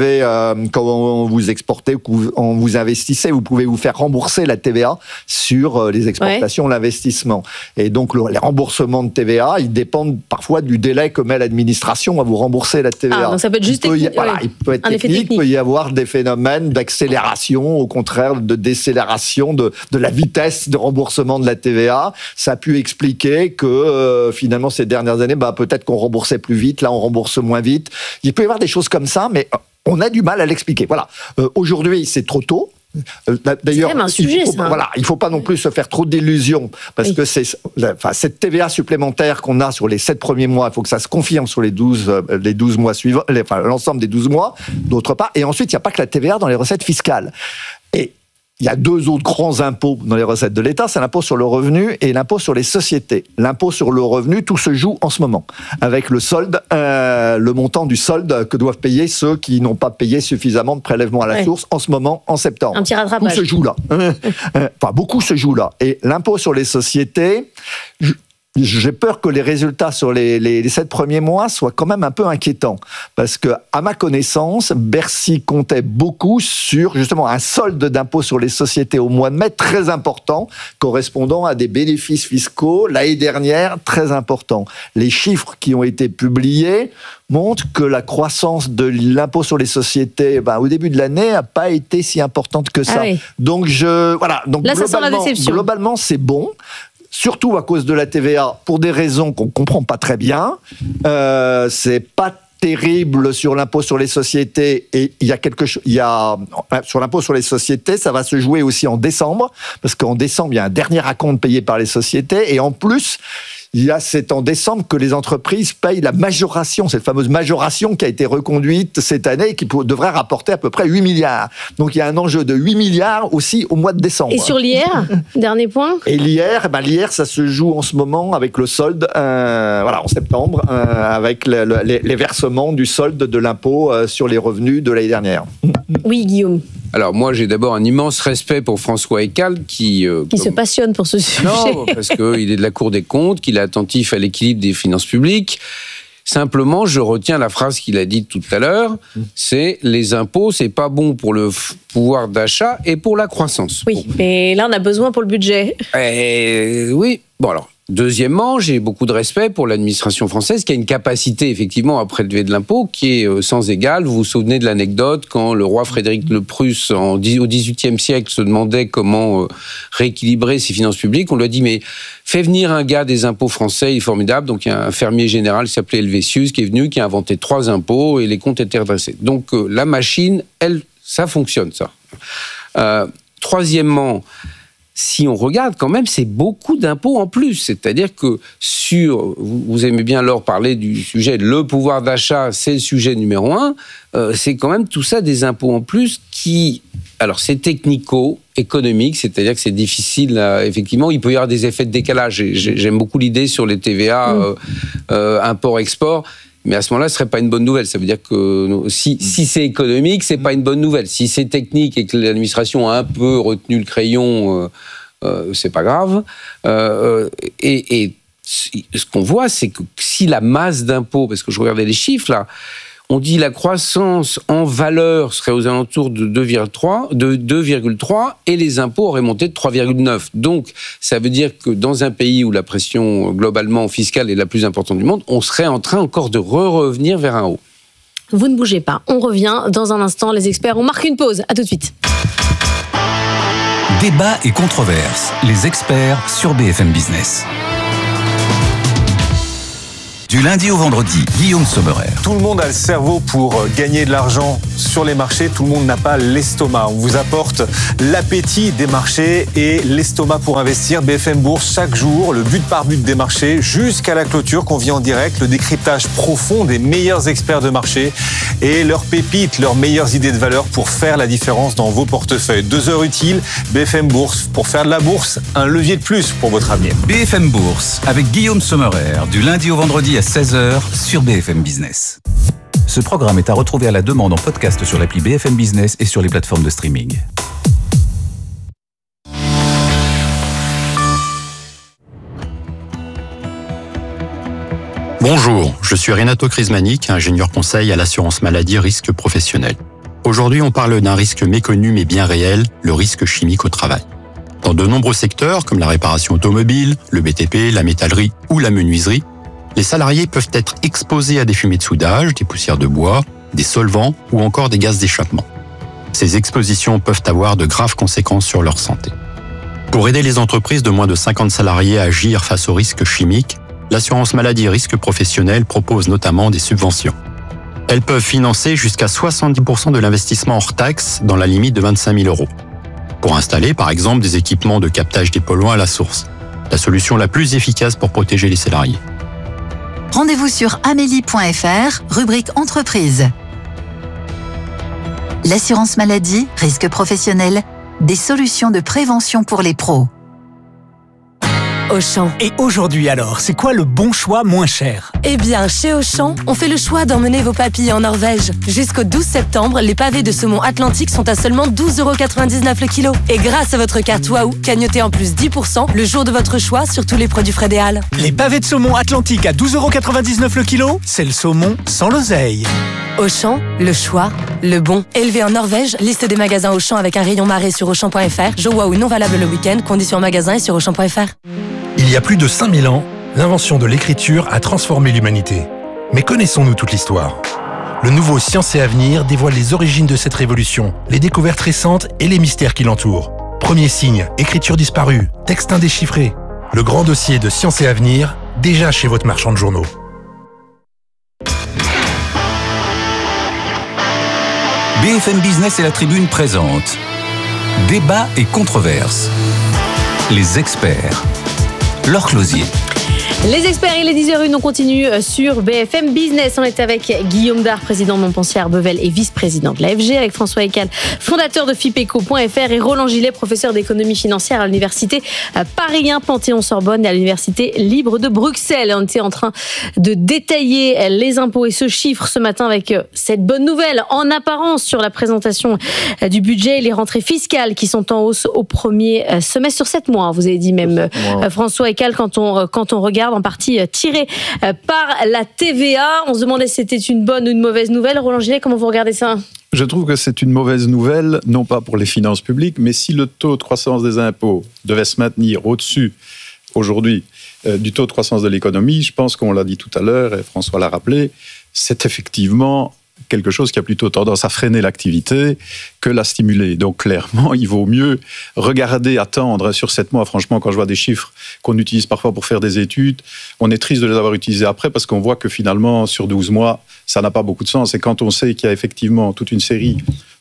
vous exportez, quand vous investissez, vous pouvez vous faire rembourser la TVA sur les exportations, l'investissement. Et donc, les remboursements de TVA, ils dépendent parfois du délai que met l'administration à vous rembourser la TVA. Donc ça peut être juste technique. Il peut être technique, il peut y avoir des phénomènes d'accélération, au contraire de décélération de la vitesse de remboursement de la TVA. Ça a pu expliquer que finalement, ces dernières années, peut-être qu'on remboursait plus vite, là on rembourse moins vite. Il peut y avoir des choses comme ça, mais on a du mal à l'expliquer. Voilà. Aujourd'hui, c'est trop tôt. D'ailleurs, c'est même un sujet, il ne faut pas non plus se faire trop d'illusions, parce que cette TVA supplémentaire qu'on a sur les 7 premiers mois, il faut que ça se confirme sur les 12 mois suivants, l'ensemble des 12 mois, d'autre part. Et ensuite, il n'y a pas que la TVA dans les recettes fiscales. Et il y a 2 autres grands impôts dans les recettes de l'État, c'est l'impôt sur le revenu et l'impôt sur les sociétés. L'impôt sur le revenu, tout se joue en ce moment, avec le solde, le montant du solde que doivent payer ceux qui n'ont pas payé suffisamment de prélèvements à la source en ce moment, en septembre. Un petit rattrapage. Tout se joue là. Beaucoup se joue là. Et l'impôt sur les sociétés... J'ai peur que les résultats sur les 7 premiers mois soient quand même un peu inquiétants. Parce que, à ma connaissance, Bercy comptait beaucoup sur, justement, un solde d'impôt sur les sociétés au mois de mai très important, correspondant à des bénéfices fiscaux, l'année dernière, très importants. Les chiffres qui ont été publiés montrent que la croissance de l'impôt sur les sociétés, au début de l'année, n'a pas été si importante que ça. Donc, Donc, là, ça sent la déception. Globalement, c'est bon. Surtout à cause de la TVA, pour des raisons qu'on ne comprend pas très bien. C'est pas terrible sur l'impôt sur les sociétés, et il y a sur l'impôt sur les sociétés, ça va se jouer aussi en décembre, parce qu'en décembre, il y a un dernier acompte payé par les sociétés, et en plus, c'est en décembre que les entreprises payent la majoration, cette fameuse majoration qui a été reconduite cette année et qui devrait rapporter à peu près 8 milliards. Donc il y a un enjeu de 8 milliards aussi au mois de décembre. Et sur l'IR, dernier point. Et l'IR, ça se joue en ce moment avec le solde, en septembre, avec les versements du solde de l'impôt sur les revenus de l'année dernière. Oui, Guillaume. Alors moi, j'ai d'abord un immense respect pour François Heckel qui se passionne pour ce sujet. Non, parce qu'il est de la Cour des comptes, qu'il est attentif à l'équilibre des finances publiques. Simplement, je retiens la phrase qu'il a dite tout à l'heure, c'est les impôts, c'est pas bon pour le pouvoir d'achat et pour la croissance. Oui, mais là, on a besoin pour le budget. Oui. Bon, alors, deuxièmement, j'ai beaucoup de respect pour l'administration française qui a une capacité, effectivement, à prélever de l'impôt qui est sans égale. Vous vous souvenez de l'anecdote quand le roi Frédéric le Prusse, au XVIIIe siècle, se demandait comment rééquilibrer ses finances publiques. On lui a dit, mais fais venir un gars des impôts français, il est formidable. Donc, il y a un fermier général qui s'appelait Helvétius qui est venu, qui a inventé 3 impôts et les comptes étaient redressés. Donc, la machine, ça fonctionne, ça. Troisièmement, si on regarde quand même, c'est beaucoup d'impôts en plus. C'est-à-dire que vous aimez bien Laure parler du sujet, le pouvoir d'achat, c'est le sujet numéro 1. C'est quand même tout ça des impôts en plus qui... Alors, c'est technico-économique, c'est-à-dire que c'est difficile, effectivement, il peut y avoir des effets de décalage. J'aime beaucoup l'idée sur les TVA, import-export. Mais à ce moment-là, ce serait pas une bonne nouvelle. Ça veut dire que si c'est économique, c'est pas une bonne nouvelle. Si c'est technique et que l'administration a un peu retenu le crayon, c'est pas grave. Et ce qu'on voit, c'est que si la masse d'impôts, parce que je regardais les chiffres là, on dit la croissance en valeur serait aux alentours de 2,3 et les impôts auraient monté de 3,9. Donc, ça veut dire que dans un pays où la pression globalement fiscale est la plus importante du monde, on serait en train encore de revenir vers un haut. Vous ne bougez pas. On revient dans un instant. Les experts, on marque une pause. À tout de suite. Débat et controverse. Les experts sur BFM Business. Du lundi au vendredi, Guillaume Sommerer. Tout le monde a le cerveau pour gagner de l'argent sur les marchés. Tout le monde n'a pas l'estomac. On vous apporte l'appétit des marchés et l'estomac pour investir. BFM Bourse, chaque jour, le but par but des marchés jusqu'à la clôture qu'on vit en direct. Le décryptage profond des meilleurs experts de marché et leurs pépites, leurs meilleures idées de valeur pour faire la différence dans vos portefeuilles. 2 heures utiles, BFM Bourse. Pour faire de la bourse, un levier de plus pour votre avenir. BFM Bourse avec Guillaume Sommerer, du lundi au vendredi à 16h sur BFM Business. Ce programme est à retrouver à la demande en podcast sur l'appli BFM Business et sur les plateformes de streaming. Bonjour, je suis Renato Crismanic, ingénieur conseil à l'assurance maladie risque professionnel. Aujourd'hui, on parle d'un risque méconnu mais bien réel, le risque chimique au travail. Dans de nombreux secteurs, comme la réparation automobile, le BTP, la métallerie ou la menuiserie, les salariés peuvent être exposés à des fumées de soudage, des poussières de bois, des solvants ou encore des gaz d'échappement. Ces expositions peuvent avoir de graves conséquences sur leur santé. Pour aider les entreprises de moins de 50 salariés à agir face aux risques chimiques, l'assurance maladie risque professionnel propose notamment des subventions. Elles peuvent financer jusqu'à 70% de l'investissement hors taxe dans la limite de 25 000 €. Pour installer, par exemple, des équipements de captage des polluants à la source. La solution la plus efficace pour protéger les salariés. Rendez-vous sur amélie.fr, rubrique entreprise. L'assurance maladie, risque professionnel, des solutions de prévention pour les pros. Auchan. Et aujourd'hui alors, c'est quoi le bon choix moins cher ? Eh bien, chez Auchan, on fait le choix d'emmener vos papilles en Norvège. Jusqu'au 12 septembre, les pavés de saumon Atlantique sont à seulement 12,99 € le kilo. Et grâce à votre carte Waouh, cagnotez en plus 10% le jour de votre choix sur tous les produits Frédéal. Les pavés de saumon Atlantique à 12,99 € le kilo, c'est le saumon sans l'oseille. Auchan, le choix, le bon. Élevé en Norvège, liste des magasins Auchan avec un rayon marée sur Auchan.fr. Jeu Waouh non valable le week-end, conditions en magasin et sur Auchan.fr. Il y a plus de 5000 ans, l'invention de l'écriture a transformé l'humanité. Mais connaissons-nous toute l'histoire ? Le nouveau Science et Avenir dévoile les origines de cette révolution, les découvertes récentes et les mystères qui l'entourent. Premier signe, écriture disparue, texte indéchiffré. Le grand dossier de Science et Avenir, déjà chez votre marchand de journaux. BFM Business et la Tribune présentent Débat et controverse. Les experts. Laure Closier. Les experts, il est 10h01, on continue sur BFM Business. On est avec Guillaume Dard, président de Montpensier Bevel et vice-président de l'AFG, avec François Eccal, fondateur de FIPECO.fr et Roland Gillet, professeur d'économie financière à l'université Paris 1 Panthéon-Sorbonne et à l'université libre de Bruxelles. On était en train de détailler les impôts et ce chiffre ce matin avec cette bonne nouvelle en apparence sur la présentation du budget et les rentrées fiscales qui sont en hausse au premier semestre sur 7 mois. Vous avez dit même, François Eccal, quand on regarde en partie tirée par la TVA. On se demandait si c'était une bonne ou une mauvaise nouvelle. Roland Gillet, comment vous regardez ça ? Je trouve que c'est une mauvaise nouvelle, non pas pour les finances publiques, mais si le taux de croissance des impôts devait se maintenir au-dessus, aujourd'hui, du taux de croissance de l'économie, je pense qu'on l'a dit tout à l'heure, et François l'a rappelé, c'est effectivement quelque chose qui a plutôt tendance à freiner l'activité que la stimuler. Donc clairement, il vaut mieux regarder, attendre sur 7 mois. Franchement, quand je vois des chiffres qu'on utilise parfois pour faire des études, on est triste de les avoir utilisés après parce qu'on voit que finalement, sur 12 mois, ça n'a pas beaucoup de sens. Et quand on sait qu'il y a effectivement toute une série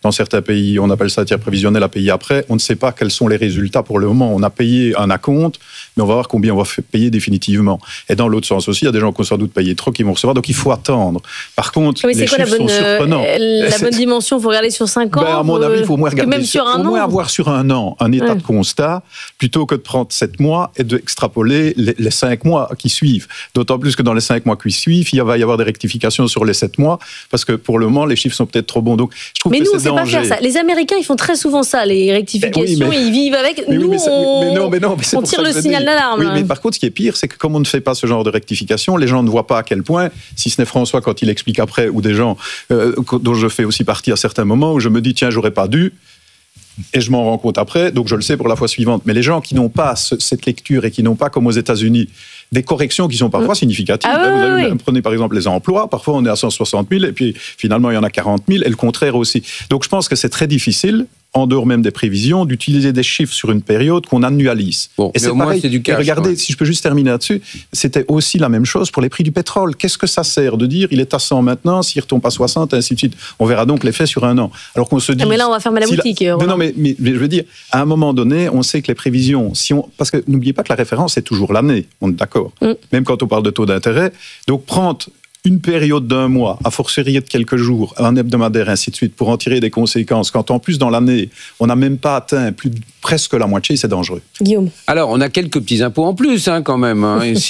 Dans certains pays, on appelle ça tiers prévisionnel à payer après. On ne sait pas quels sont les résultats pour le moment. On a payé un acompte, mais on va voir combien on va payer définitivement. Et dans l'autre sens aussi, il y a des gens qui ont sans doute payé trop qui vont recevoir, donc il faut attendre. Par contre, les chiffres sont surprenants. La bonne dimension, il faut regarder sur 5 ans. À mon avis, il faut au moins regarder même sur un an. Avoir sur un an un état de constat, plutôt que de prendre 7 mois et d'extrapoler les 5 mois qui suivent. D'autant plus que dans les 5 mois qui suivent, il va y avoir des rectifications sur les 7 mois, parce que pour le moment, les chiffres sont peut-être trop bons. Donc, je trouve mais que nous, c'est on ne sait pas faire ça. Les Américains, ils font très souvent ça, les rectifications, ils vivent avec. Nous, on tire le signal d'alarme. Oui, mais par contre, ce qui est pire, c'est que comme on ne fait pas ce genre de rectification, les gens ne voient pas à quel point, si ce n'est François quand il explique après, ou des gens dont je fais aussi partie à certains moments, où je me dis, tiens, j'aurais pas dû, et je m'en rends compte après, donc je le sais pour la fois suivante. Mais les gens qui n'ont pas cette lecture et qui n'ont pas, comme aux États-Unis, des corrections qui sont parfois significatives. Prenez par exemple les emplois, parfois on est à 160 000 et puis finalement il y en a 40 000 et le contraire aussi. Donc je pense que c'est très difficile, en dehors même des prévisions, d'utiliser des chiffres sur une période qu'on annualise. Et c'est pareil. C'est du cash, regardez, si je peux juste terminer là-dessus, c'était aussi la même chose pour les prix du pétrole. Qu'est-ce que ça sert de dire il est à 100 maintenant, s'il retombe à 60, et ainsi de suite. On verra donc l'effet sur un an. Alors qu'on se dit... Mais là, on va fermer la boutique. Non, mais je veux dire, à un moment donné, on sait que les prévisions... Parce que n'oubliez pas que la référence, c'est toujours l'année. On est d'accord. Même quand on parle de taux d'intérêt. Donc prendre une période d'un mois, à fortiori de quelques jours, un hebdomadaire, ainsi de suite, pour en tirer des conséquences, quand en plus dans l'année, on n'a même pas atteint presque la moitié, c'est dangereux. Guillaume. Alors, on a quelques petits impôts en plus, quand même.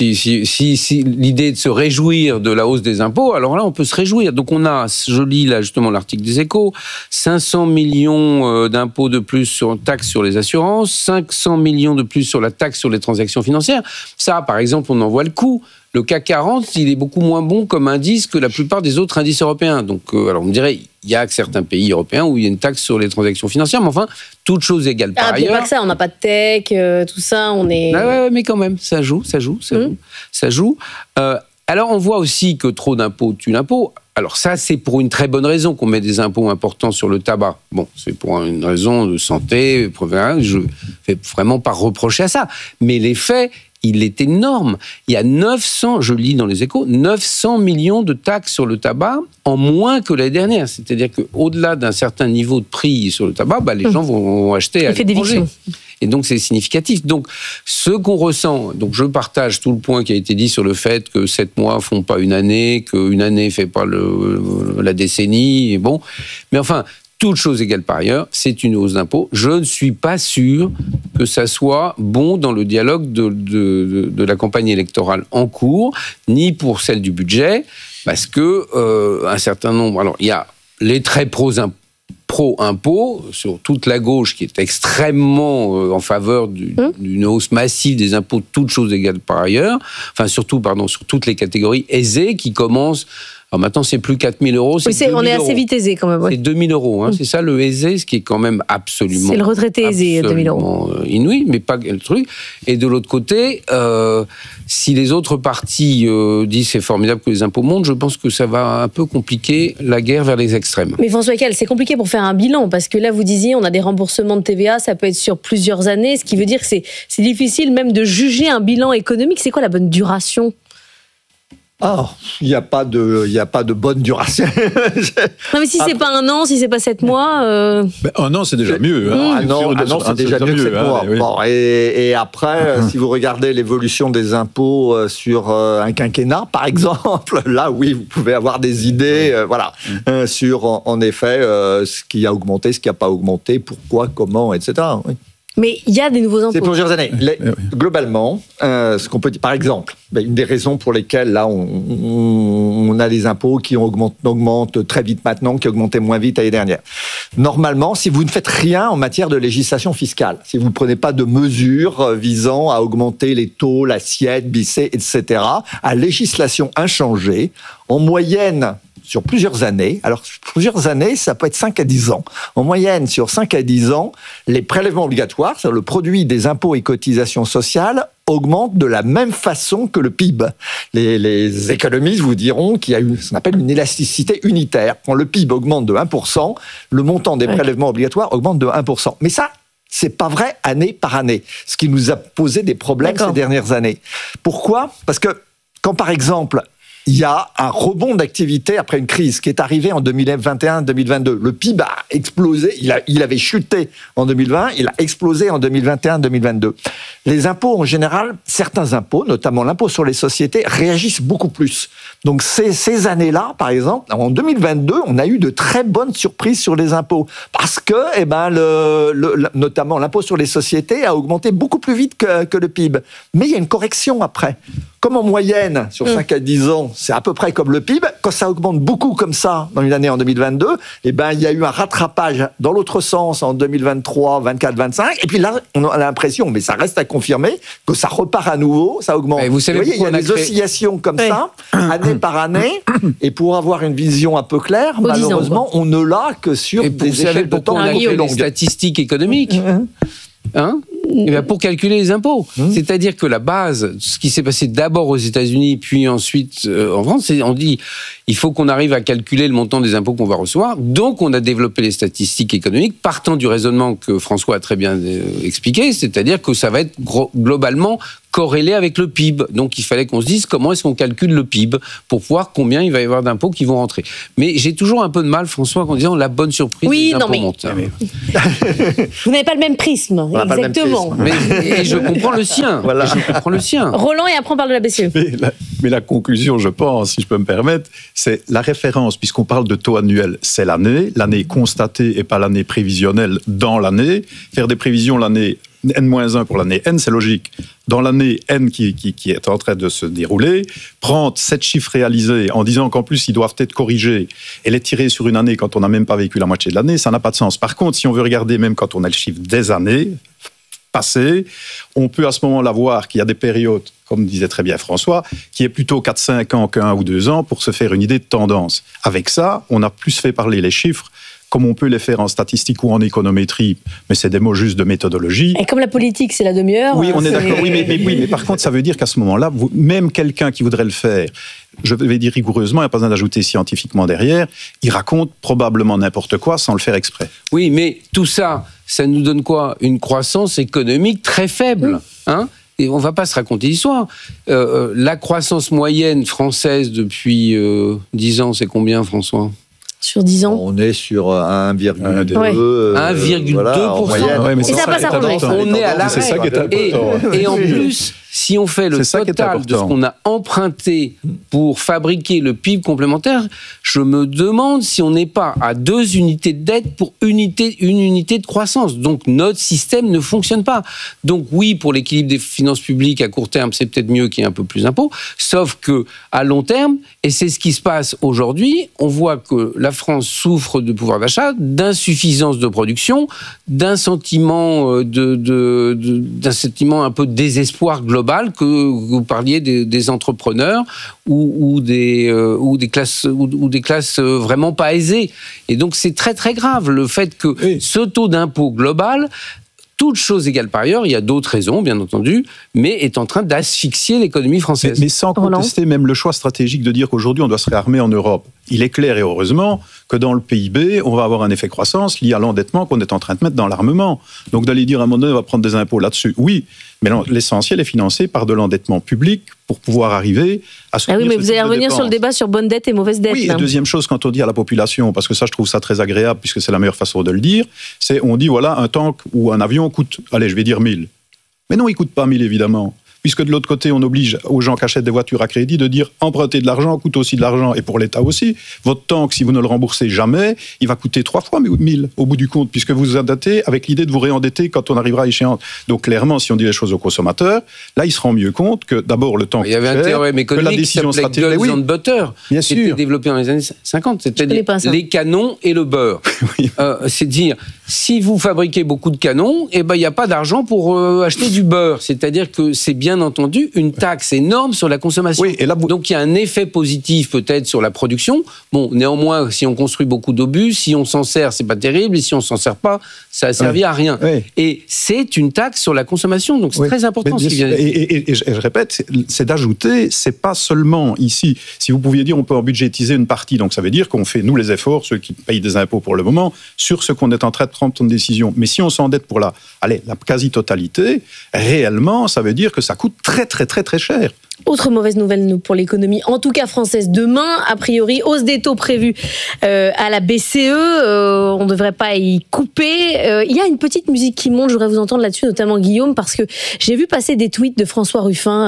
Si l'idée de se réjouir de la hausse des impôts, alors là, on peut se réjouir. Donc, on a, je lis là justement l'article des Échos, 500 millions d'impôts de plus sur taxe sur les assurances, 500 millions de plus sur la taxe sur les transactions financières. Ça, par exemple, on en voit le coût. Le CAC 40, il est beaucoup moins bon comme indice que la plupart des autres indices européens. Donc, alors on me dirait, il y a certains pays européens où il y a une taxe sur les transactions financières, mais enfin, toute chose égale par ailleurs. Pas que ça, on n'a pas de tech, tout ça, on est... Ouais, mais quand même, ça joue. Alors, on voit aussi que trop d'impôts tue l'impôt. Alors ça, c'est pour une très bonne raison qu'on met des impôts importants sur le tabac. Bon, c'est pour une raison de santé, je ne vais vraiment pas reprocher à ça. Mais l'effet... il est énorme. Il y a 900, je lis dans les Échos, 900 millions de taxes sur le tabac en moins que l'année dernière. C'est-à-dire qu'au-delà d'un certain niveau de prix sur le tabac, les gens vont acheter à l'étranger. Et donc, c'est significatif. Donc, ce qu'on ressent, donc je partage tout le point qui a été dit sur le fait que 7 mois font pas une année, qu'une année fait pas la décennie, et bon. Mais enfin, toute chose égale par ailleurs, c'est une hausse d'impôts. Je ne suis pas sûr que ça soit bon dans le dialogue de la campagne électorale en cours, ni pour celle du budget, parce que un certain nombre... Alors, il y a les très pro-impôts sur toute la gauche qui est extrêmement en faveur d'une hausse massive des impôts, toutes choses égales par ailleurs, enfin surtout, sur toutes les catégories aisées qui commencent... Alors maintenant, c'est plus 4 000 euros, c'est 2 000 on est assez vite aisé quand même. C'est 2 000 euros, c'est ça le aisé, ce qui est quand même absolument... C'est le retraité aisé, 2 000 euros. Inouï, mais pas le truc. Et de l'autre côté, si les autres partis disent c'est formidable que les impôts montent, je pense que ça va un peu compliquer la guerre vers les extrêmes. Mais François Heckel, c'est compliqué pour faire un bilan, parce que là, vous disiez, on a des remboursements de TVA, ça peut être sur plusieurs années, ce qui veut dire que c'est difficile même de juger un bilan économique. C'est quoi la bonne duration ? Il n'y a pas de bonne duration. Non, mais si c'est pas un an, si c'est pas 7 mois... Un an, c'est déjà mieux. Un an, c'est déjà mieux que 7 mois. Oui. Bon, et après, si vous regardez l'évolution des impôts sur un quinquennat, par exemple, là, oui, vous pouvez avoir des idées sur, en effet, ce qui a augmenté, ce qui n'a pas augmenté, pourquoi, comment, etc. Oui. Mais il y a des nouveaux impôts. C'est plusieurs années. Globalement, ce qu'on peut dire, par exemple, une des raisons pour lesquelles là on a des impôts qui augmentent très vite maintenant, qui augmentaient moins vite l'année dernière. Normalement, si vous ne faites rien en matière de législation fiscale, si vous ne prenez pas de mesures visant à augmenter les taux, l'assiette, BICE, etc., à législation inchangée, en moyenne, sur plusieurs années, alors plusieurs années, ça peut être 5 à 10 ans. En moyenne, sur 5 à 10 ans, les prélèvements obligatoires, c'est-à-dire le produit des impôts et cotisations sociales, augmentent de la même façon que le PIB. Les économistes vous diront qu'il y a ce qu'on appelle une élasticité unitaire. Quand le PIB augmente de 1%, le montant des prélèvements obligatoires augmente de 1%. Mais ça, c'est pas vrai année par année, ce qui nous a posé des problèmes ces dernières années. Pourquoi ? Parce que quand, par exemple, il y a un rebond d'activité après une crise qui est arrivée en 2021-2022. Le PIB a explosé, il avait chuté en 2020, il a explosé en 2021-2022. Les impôts en général, certains impôts, notamment l'impôt sur les sociétés, réagissent beaucoup plus. Donc ces années-là, par exemple, en 2022, on a eu de très bonnes surprises sur les impôts parce que, notamment l'impôt sur les sociétés a augmenté beaucoup plus vite que le PIB. Mais il y a une correction après. Comme en moyenne, sur 5 à 10 ans, c'est à peu près comme le PIB. Quand ça augmente beaucoup comme ça dans une année en 2022, il y a eu un rattrapage dans l'autre sens en 2023, 24, 25. Et puis là, on a l'impression, mais ça reste à confirmer, que ça repart à nouveau, ça augmente. Vous voyez, il y a des oscillations comme ça, année par année. Et pour avoir une vision un peu claire, malheureusement, on ne l'a que sur des échelles de temps un peu plus longues. Les statistiques économiques. Pour calculer les impôts. C'est-à-dire que la base, ce qui s'est passé d'abord aux États-Unis, puis ensuite en France, on dit il faut qu'on arrive à calculer le montant des impôts qu'on va recevoir. Donc, on a développé les statistiques économiques, partant du raisonnement que François a très bien expliqué, c'est-à-dire que ça va être globalement corrélé avec le PIB. Donc, il fallait qu'on se dise comment est-ce qu'on calcule le PIB pour voir combien il va y avoir d'impôts qui vont rentrer. Mais j'ai toujours un peu de mal, François, en disant la bonne surprise des impôts montent. Vous n'avez pas le même prisme, exactement. Et je comprends le sien. Voilà. Je comprends le sien. Roland, et après on parle de la BCE. Mais la conclusion, je pense, si je peux me permettre, c'est la référence, puisqu'on parle de taux annuel, c'est l'année constatée et pas l'année prévisionnelle dans l'année. Faire des prévisions l'année N-1 pour l'année N, c'est logique. Dans l'année N qui est en train de se dérouler, prendre 7 chiffres réalisés en disant qu'en plus ils doivent être corrigés et les tirer sur une année quand on n'a même pas vécu la moitié de l'année, ça n'a pas de sens. Par contre, si on veut regarder même quand on a le chiffre des années passées, on peut à ce moment-là voir qu'il y a des périodes, comme disait très bien François, qui est plutôt 4-5 ans qu'1 ou 2 ans pour se faire une idée de tendance. Avec ça, on a plus fait parler les chiffres comme on peut les faire en statistique ou en économétrie, mais c'est des mots juste de méthodologie. Et comme la politique, c'est la demi-heure. Oui, on est d'accord. Oui, mais par contre, ça veut dire qu'à ce moment-là, même quelqu'un qui voudrait le faire, je vais dire rigoureusement, il n'y a pas besoin d'ajouter scientifiquement derrière, il raconte probablement n'importe quoi sans le faire exprès. Oui, mais tout ça, ça nous donne quoi ? Une croissance économique très faible, hein ? Et on ne va pas se raconter l'histoire. La croissance moyenne française depuis 10 ans, c'est combien, François ? Sur 10 ans. On est sur 1,2. 1,2%. Voilà, et ça passe à relever. On est à l'arrêt. C'est ça qui est important. Et en plus, si on fait le total de ce qu'on a emprunté pour fabriquer le PIB complémentaire, je me demande si on n'est pas à 2 unités de dette pour une unité de croissance. Donc notre système ne fonctionne pas. Donc oui, pour l'équilibre des finances publiques à court terme, c'est peut-être mieux qu'il y ait un peu plus d'impôts. Sauf que à long terme, et c'est ce qui se passe aujourd'hui, on voit que la France souffre de pouvoir d'achat, d'insuffisance de production, d'un sentiment d'un sentiment un peu de désespoir global que vous parliez des entrepreneurs ou des classes vraiment pas aisées. Et donc c'est très très grave le fait que ce taux d'impôt global, toutes choses égales par ailleurs, il y a d'autres raisons, bien entendu, mais est en train d'asphyxier l'économie française. Mais sans contester même le choix stratégique de dire qu'aujourd'hui, on doit se réarmer en Europe. Il est clair, et heureusement, que dans le PIB, on va avoir un effet croissance lié à l'endettement qu'on est en train de mettre dans l'armement. Donc d'aller dire à un moment donné, on va prendre des impôts là-dessus, oui, mais non, l'essentiel est financé par de l'endettement public pour pouvoir arriver à soutenir oui, mais vous allez revenir sur le débat sur bonne dette et mauvaise dette. Oui, et deuxième chose, quand on dit à la population, parce que ça, je trouve ça très agréable, puisque c'est la meilleure façon de le dire, c'est on dit, voilà, un tank ou un avion coûte, allez, je vais dire 1000. Mais non, il ne coûte pas 1000, évidemment. Puisque de l'autre côté, on oblige aux gens qui achètent des voitures à crédit de dire emprunter de l'argent coûte aussi de l'argent, et pour l'État aussi. Votre tank, si vous ne le remboursez jamais, il va coûter 3 fois 1000 au bout du compte, puisque vous vous endettez avec l'idée de vous réendetter quand on arrivera à échéance. Donc clairement, si on dit les choses aux consommateurs, là, ils se rendent mieux compte que d'abord le temps il y avait un théorème économique qui s'appelait Guns and Butter, qui était développé dans les années 50. C'était les canons et le beurre. C'est dire, si vous fabriquez beaucoup de canons, il n'y a pas d'argent pour acheter du beurre. C'est-à-dire que c'est bien entendu une taxe énorme sur la consommation. Oui, et là, donc il y a un effet positif peut-être sur la production. Bon, néanmoins, si on construit beaucoup d'obus, si on s'en sert, c'est pas terrible, et si on s'en sert pas, ça a servi à rien. Oui. Et c'est une taxe sur la consommation, donc c'est très important. Et je répète, c'est d'ajouter, c'est pas seulement ici. Si vous pouviez dire, on peut en budgétiser une partie, donc ça veut dire qu'on fait nous les efforts, ceux qui payent des impôts pour le moment, sur ce qu'on est en train de prendre une décision. Mais si on s'endette pour la quasi-totalité, réellement, ça veut dire que ça coûte très très très très cher. Autre mauvaise nouvelle pour l'économie, en tout cas française, demain, a priori, hausse des taux prévus à la BCE. On ne devrait pas y couper. Il y a une petite musique qui monte, je voudrais vous entendre là-dessus, notamment Guillaume, parce que j'ai vu passer des tweets de François Ruffin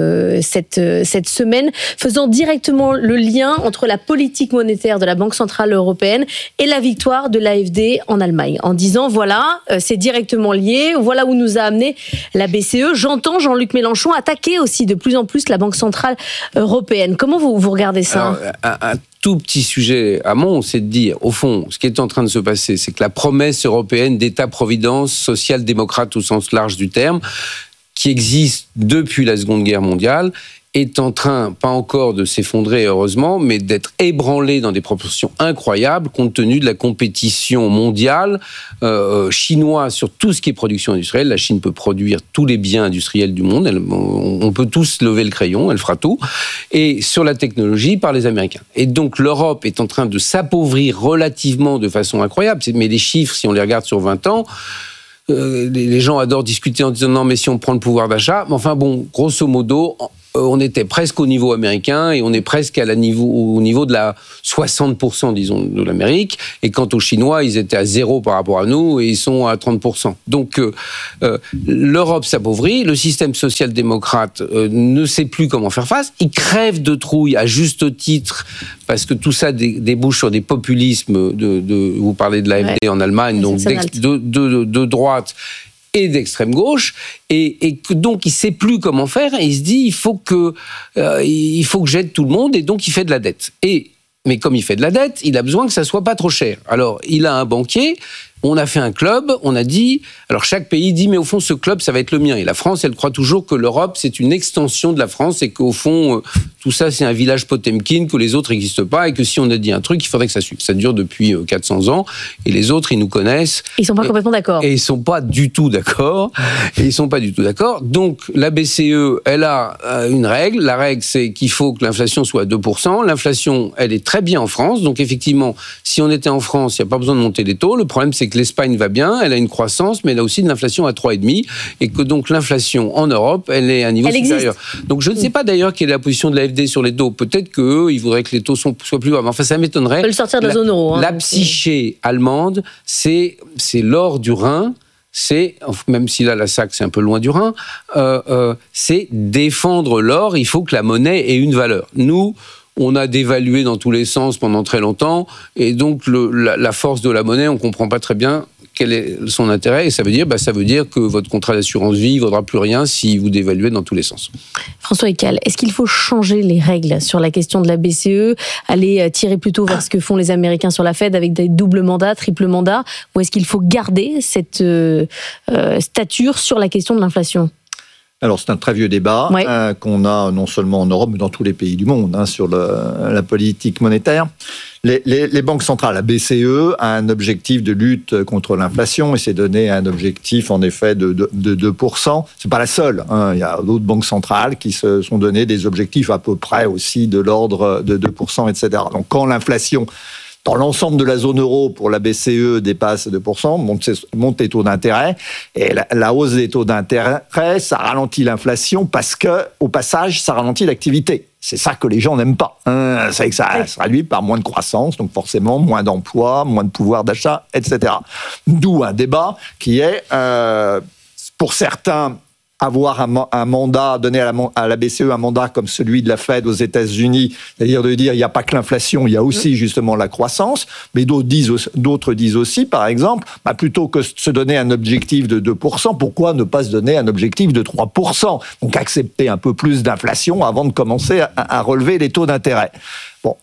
cette semaine, faisant directement le lien entre la politique monétaire de la Banque Centrale Européenne et la victoire de l'AfD en Allemagne, en disant, voilà, c'est directement lié, voilà où nous a amené la BCE. J'entends Jean-Luc Mélenchon attaquer aussi de plus en plus la Banque Centrale Européenne. Comment vous regardez ça ? Alors, un tout petit sujet à mon, c'est de dire, au fond, ce qui est en train de se passer, c'est que la promesse européenne d'État-providence social-démocrate au sens large du terme, qui existe depuis la Seconde Guerre mondiale, est en train, pas encore de s'effondrer heureusement, mais d'être ébranlé dans des proportions incroyables compte tenu de la compétition mondiale chinoise sur tout ce qui est production industrielle. La Chine peut produire tous les biens industriels du monde, on peut tous lever le crayon, elle fera tout, et sur la technologie par les Américains. Et donc l'Europe est en train de s'appauvrir relativement de façon incroyable, mais les chiffres, si on les regarde sur 20 ans, les gens adorent discuter en disant non mais si on prend le pouvoir d'achat, mais enfin bon, grosso modo, on était presque au niveau américain et on est presque au niveau de la 60%, disons, de l'Amérique. Et quant aux Chinois, ils étaient à 0 par rapport à nous et ils sont à 30%. Donc, l'Europe s'appauvrit, le système social-démocrate ne sait plus comment faire face. Il crève de trouille à juste titre parce que tout ça débouche sur des populismes vous parlez de l'AfD en Allemagne, donc de droite et d'extrême gauche, et donc il ne sait plus comment faire, et il se dit il faut que j'aide tout le monde, et donc il fait de la dette. Mais comme il fait de la dette, il a besoin que ça ne soit pas trop cher. Alors, il a un banquier, on a fait un club, on a dit... Alors, chaque pays dit, mais au fond, ce club, ça va être le mien. Et la France, elle croit toujours que l'Europe, c'est une extension de la France et qu'au fond, tout ça, c'est un village Potemkin, que les autres n'existent pas et que si on a dit un truc, il faudrait que ça suive. Ça dure depuis 400 ans et les autres, ils nous connaissent. Ils ne sont pas complètement d'accord. Et ils ne sont pas du tout d'accord. Donc, la BCE, elle a une règle. La règle, c'est qu'il faut que l'inflation soit à 2%. L'inflation, elle est très bien en France. Donc, effectivement, si on était en France, il n'y a pas besoin de monter les taux. Le problème, c'est que l'Espagne va bien, elle a une croissance, mais elle a aussi de l'inflation à 3,5, et que donc l'inflation en Europe, elle est à un niveau supérieur. Donc je ne sais pas d'ailleurs quelle est la position de l'AfD sur les taux. Peut-être qu'eux, ils voudraient que les taux soient plus bas. Mais enfin, ça m'étonnerait. On peut le sortir de la zone euro. La psyché allemande, c'est l'or du Rhin. Même si là, la SAC, c'est un peu loin du Rhin, c'est défendre l'or. Il faut que la monnaie ait une valeur. Nous, on a dévalué dans tous les sens pendant très longtemps, et donc la force de la monnaie, on ne comprend pas très bien quel est son intérêt, et ça veut dire que votre contrat d'assurance vie ne vaudra plus rien si vous dévaluez dans tous les sens. François Eccal, est-ce qu'il faut changer les règles sur la question de la BCE, aller tirer plutôt vers ce que font les Américains sur la Fed avec des doubles mandats, triple mandats, ou est-ce qu'il faut garder cette stature sur la question de l'inflation ? Alors, c'est un très vieux débat qu'on a non seulement en Europe, mais dans tous les pays du monde, sur la politique monétaire. Les banques centrales, la BCE, a un objectif de lutte contre l'inflation et s'est donné un objectif, en effet, de 2%. C'est pas la seule. Il y a d'autres banques centrales qui se sont donné des objectifs à peu près aussi de l'ordre de 2%, etc. Donc, quand l'inflation dans l'ensemble de la zone euro, pour la BCE, dépasse 2%, monte les taux d'intérêt. Et la hausse des taux d'intérêt, ça ralentit l'inflation parce que, au passage, ça ralentit l'activité. C'est ça que les gens n'aiment pas. C'est que ça se traduit par moins de croissance, donc forcément moins d'emplois, moins de pouvoir d'achat, etc. D'où un débat qui est, pour certains, avoir un mandat, donner à la BCE un mandat comme celui de la Fed aux États-Unis, c'est-à-dire de dire il n'y a pas que l'inflation, il y a aussi justement la croissance, mais d'autres disent aussi, par exemple, plutôt que de se donner un objectif de 2%, pourquoi ne pas se donner un objectif de 3%? Donc accepter un peu plus d'inflation avant de commencer à relever les taux d'intérêt. Bon.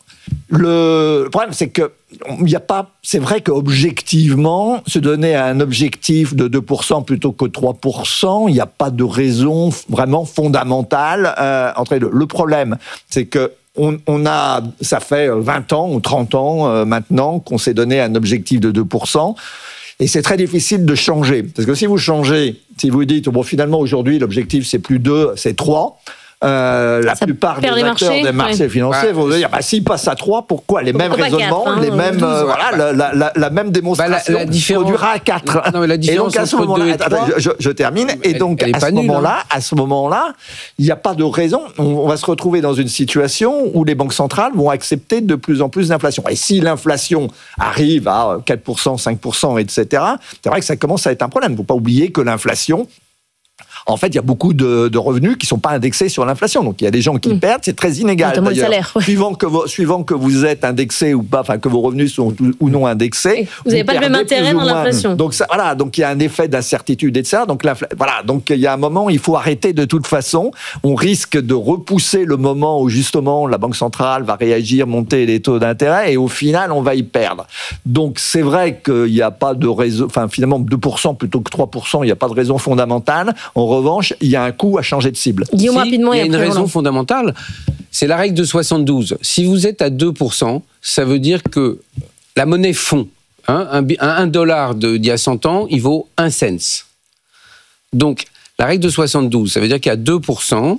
Le problème, c'est que c'est vrai qu'objectivement, se donner un objectif de 2% plutôt que 3%, il n'y a pas de raison vraiment fondamentale entre les deux. Le problème, c'est que ça fait 20 ans ou 30 ans maintenant qu'on s'est donné un objectif de 2%. Et c'est très difficile de changer. Parce que si vous changez, si vous dites, finalement, aujourd'hui, l'objectif, c'est plus 2, c'est 3, la plupart des acteurs des marchés financiers vont dire s'ils passent à 3, pourquoi les mêmes raisonnements, 4, les mêmes 12, la même démonstration produira à 4. Non, mais la différence et donc à ce moment-là, je termine. Et donc à ce moment-là, il n'y a pas de raison. On va se retrouver dans une situation où les banques centrales vont accepter de plus en plus d'inflation. Et si l'inflation arrive à 4%, 5%, etc., c'est vrai que ça commence à être un problème. Il ne faut pas oublier que l'inflation, en fait, il y a beaucoup de revenus qui ne sont pas indexés sur l'inflation. Donc, il y a des gens qui perdent, c'est très inégal. Notamment le salaire. Suivant que vous êtes indexé ou pas, enfin, que vos revenus sont ou non indexés. Vous n'avez pas le même intérêt dans l'inflation. Donc, donc il y a un effet d'incertitude et de ça. Donc, donc il y a un moment, il faut arrêter de toute façon. On risque de repousser le moment où, justement, la Banque centrale va réagir, monter les taux d'intérêt, et au final, on va y perdre. Donc, c'est vrai qu'il n'y a pas de raison, enfin, finalement, 2% plutôt que 3%, il n'y a pas de raison fondamentale. En revanche, il y a un coût à changer de cible. Guillaume, rapidement, il y a une raison fondamentale, c'est la règle de 72. Si vous êtes à 2%, ça veut dire que la monnaie fond. Un $, d'il y a 100 ans, il vaut 1 cent. Donc, la règle de 72, ça veut dire qu'à 2%,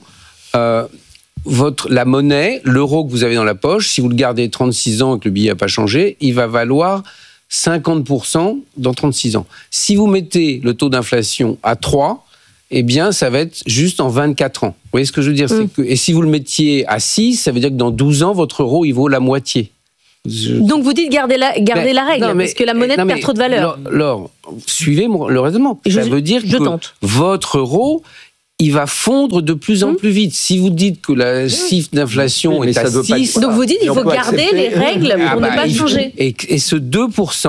la monnaie, l'euro que vous avez dans la poche, si vous le gardez 36 ans et que le billet n'a pas changé, il va valoir 50% dans 36 ans. Si vous mettez le taux d'inflation à 3, eh bien, ça va être juste en 24 ans. Vous voyez ce que je veux dire ? Et si vous le mettiez à 6, ça veut dire que dans 12 ans, votre euro, il vaut la moitié. Donc, vous dites garder la règle, parce que la monnaie perd trop de valeur. Laure, suivez le raisonnement. Ça veut dire que votre euro, il va fondre de plus en plus vite. Si vous dites que la chiffre d'inflation est à 6... Donc, vous dites qu'il faut garder les règles pour ne pas changer. Et ce 2%,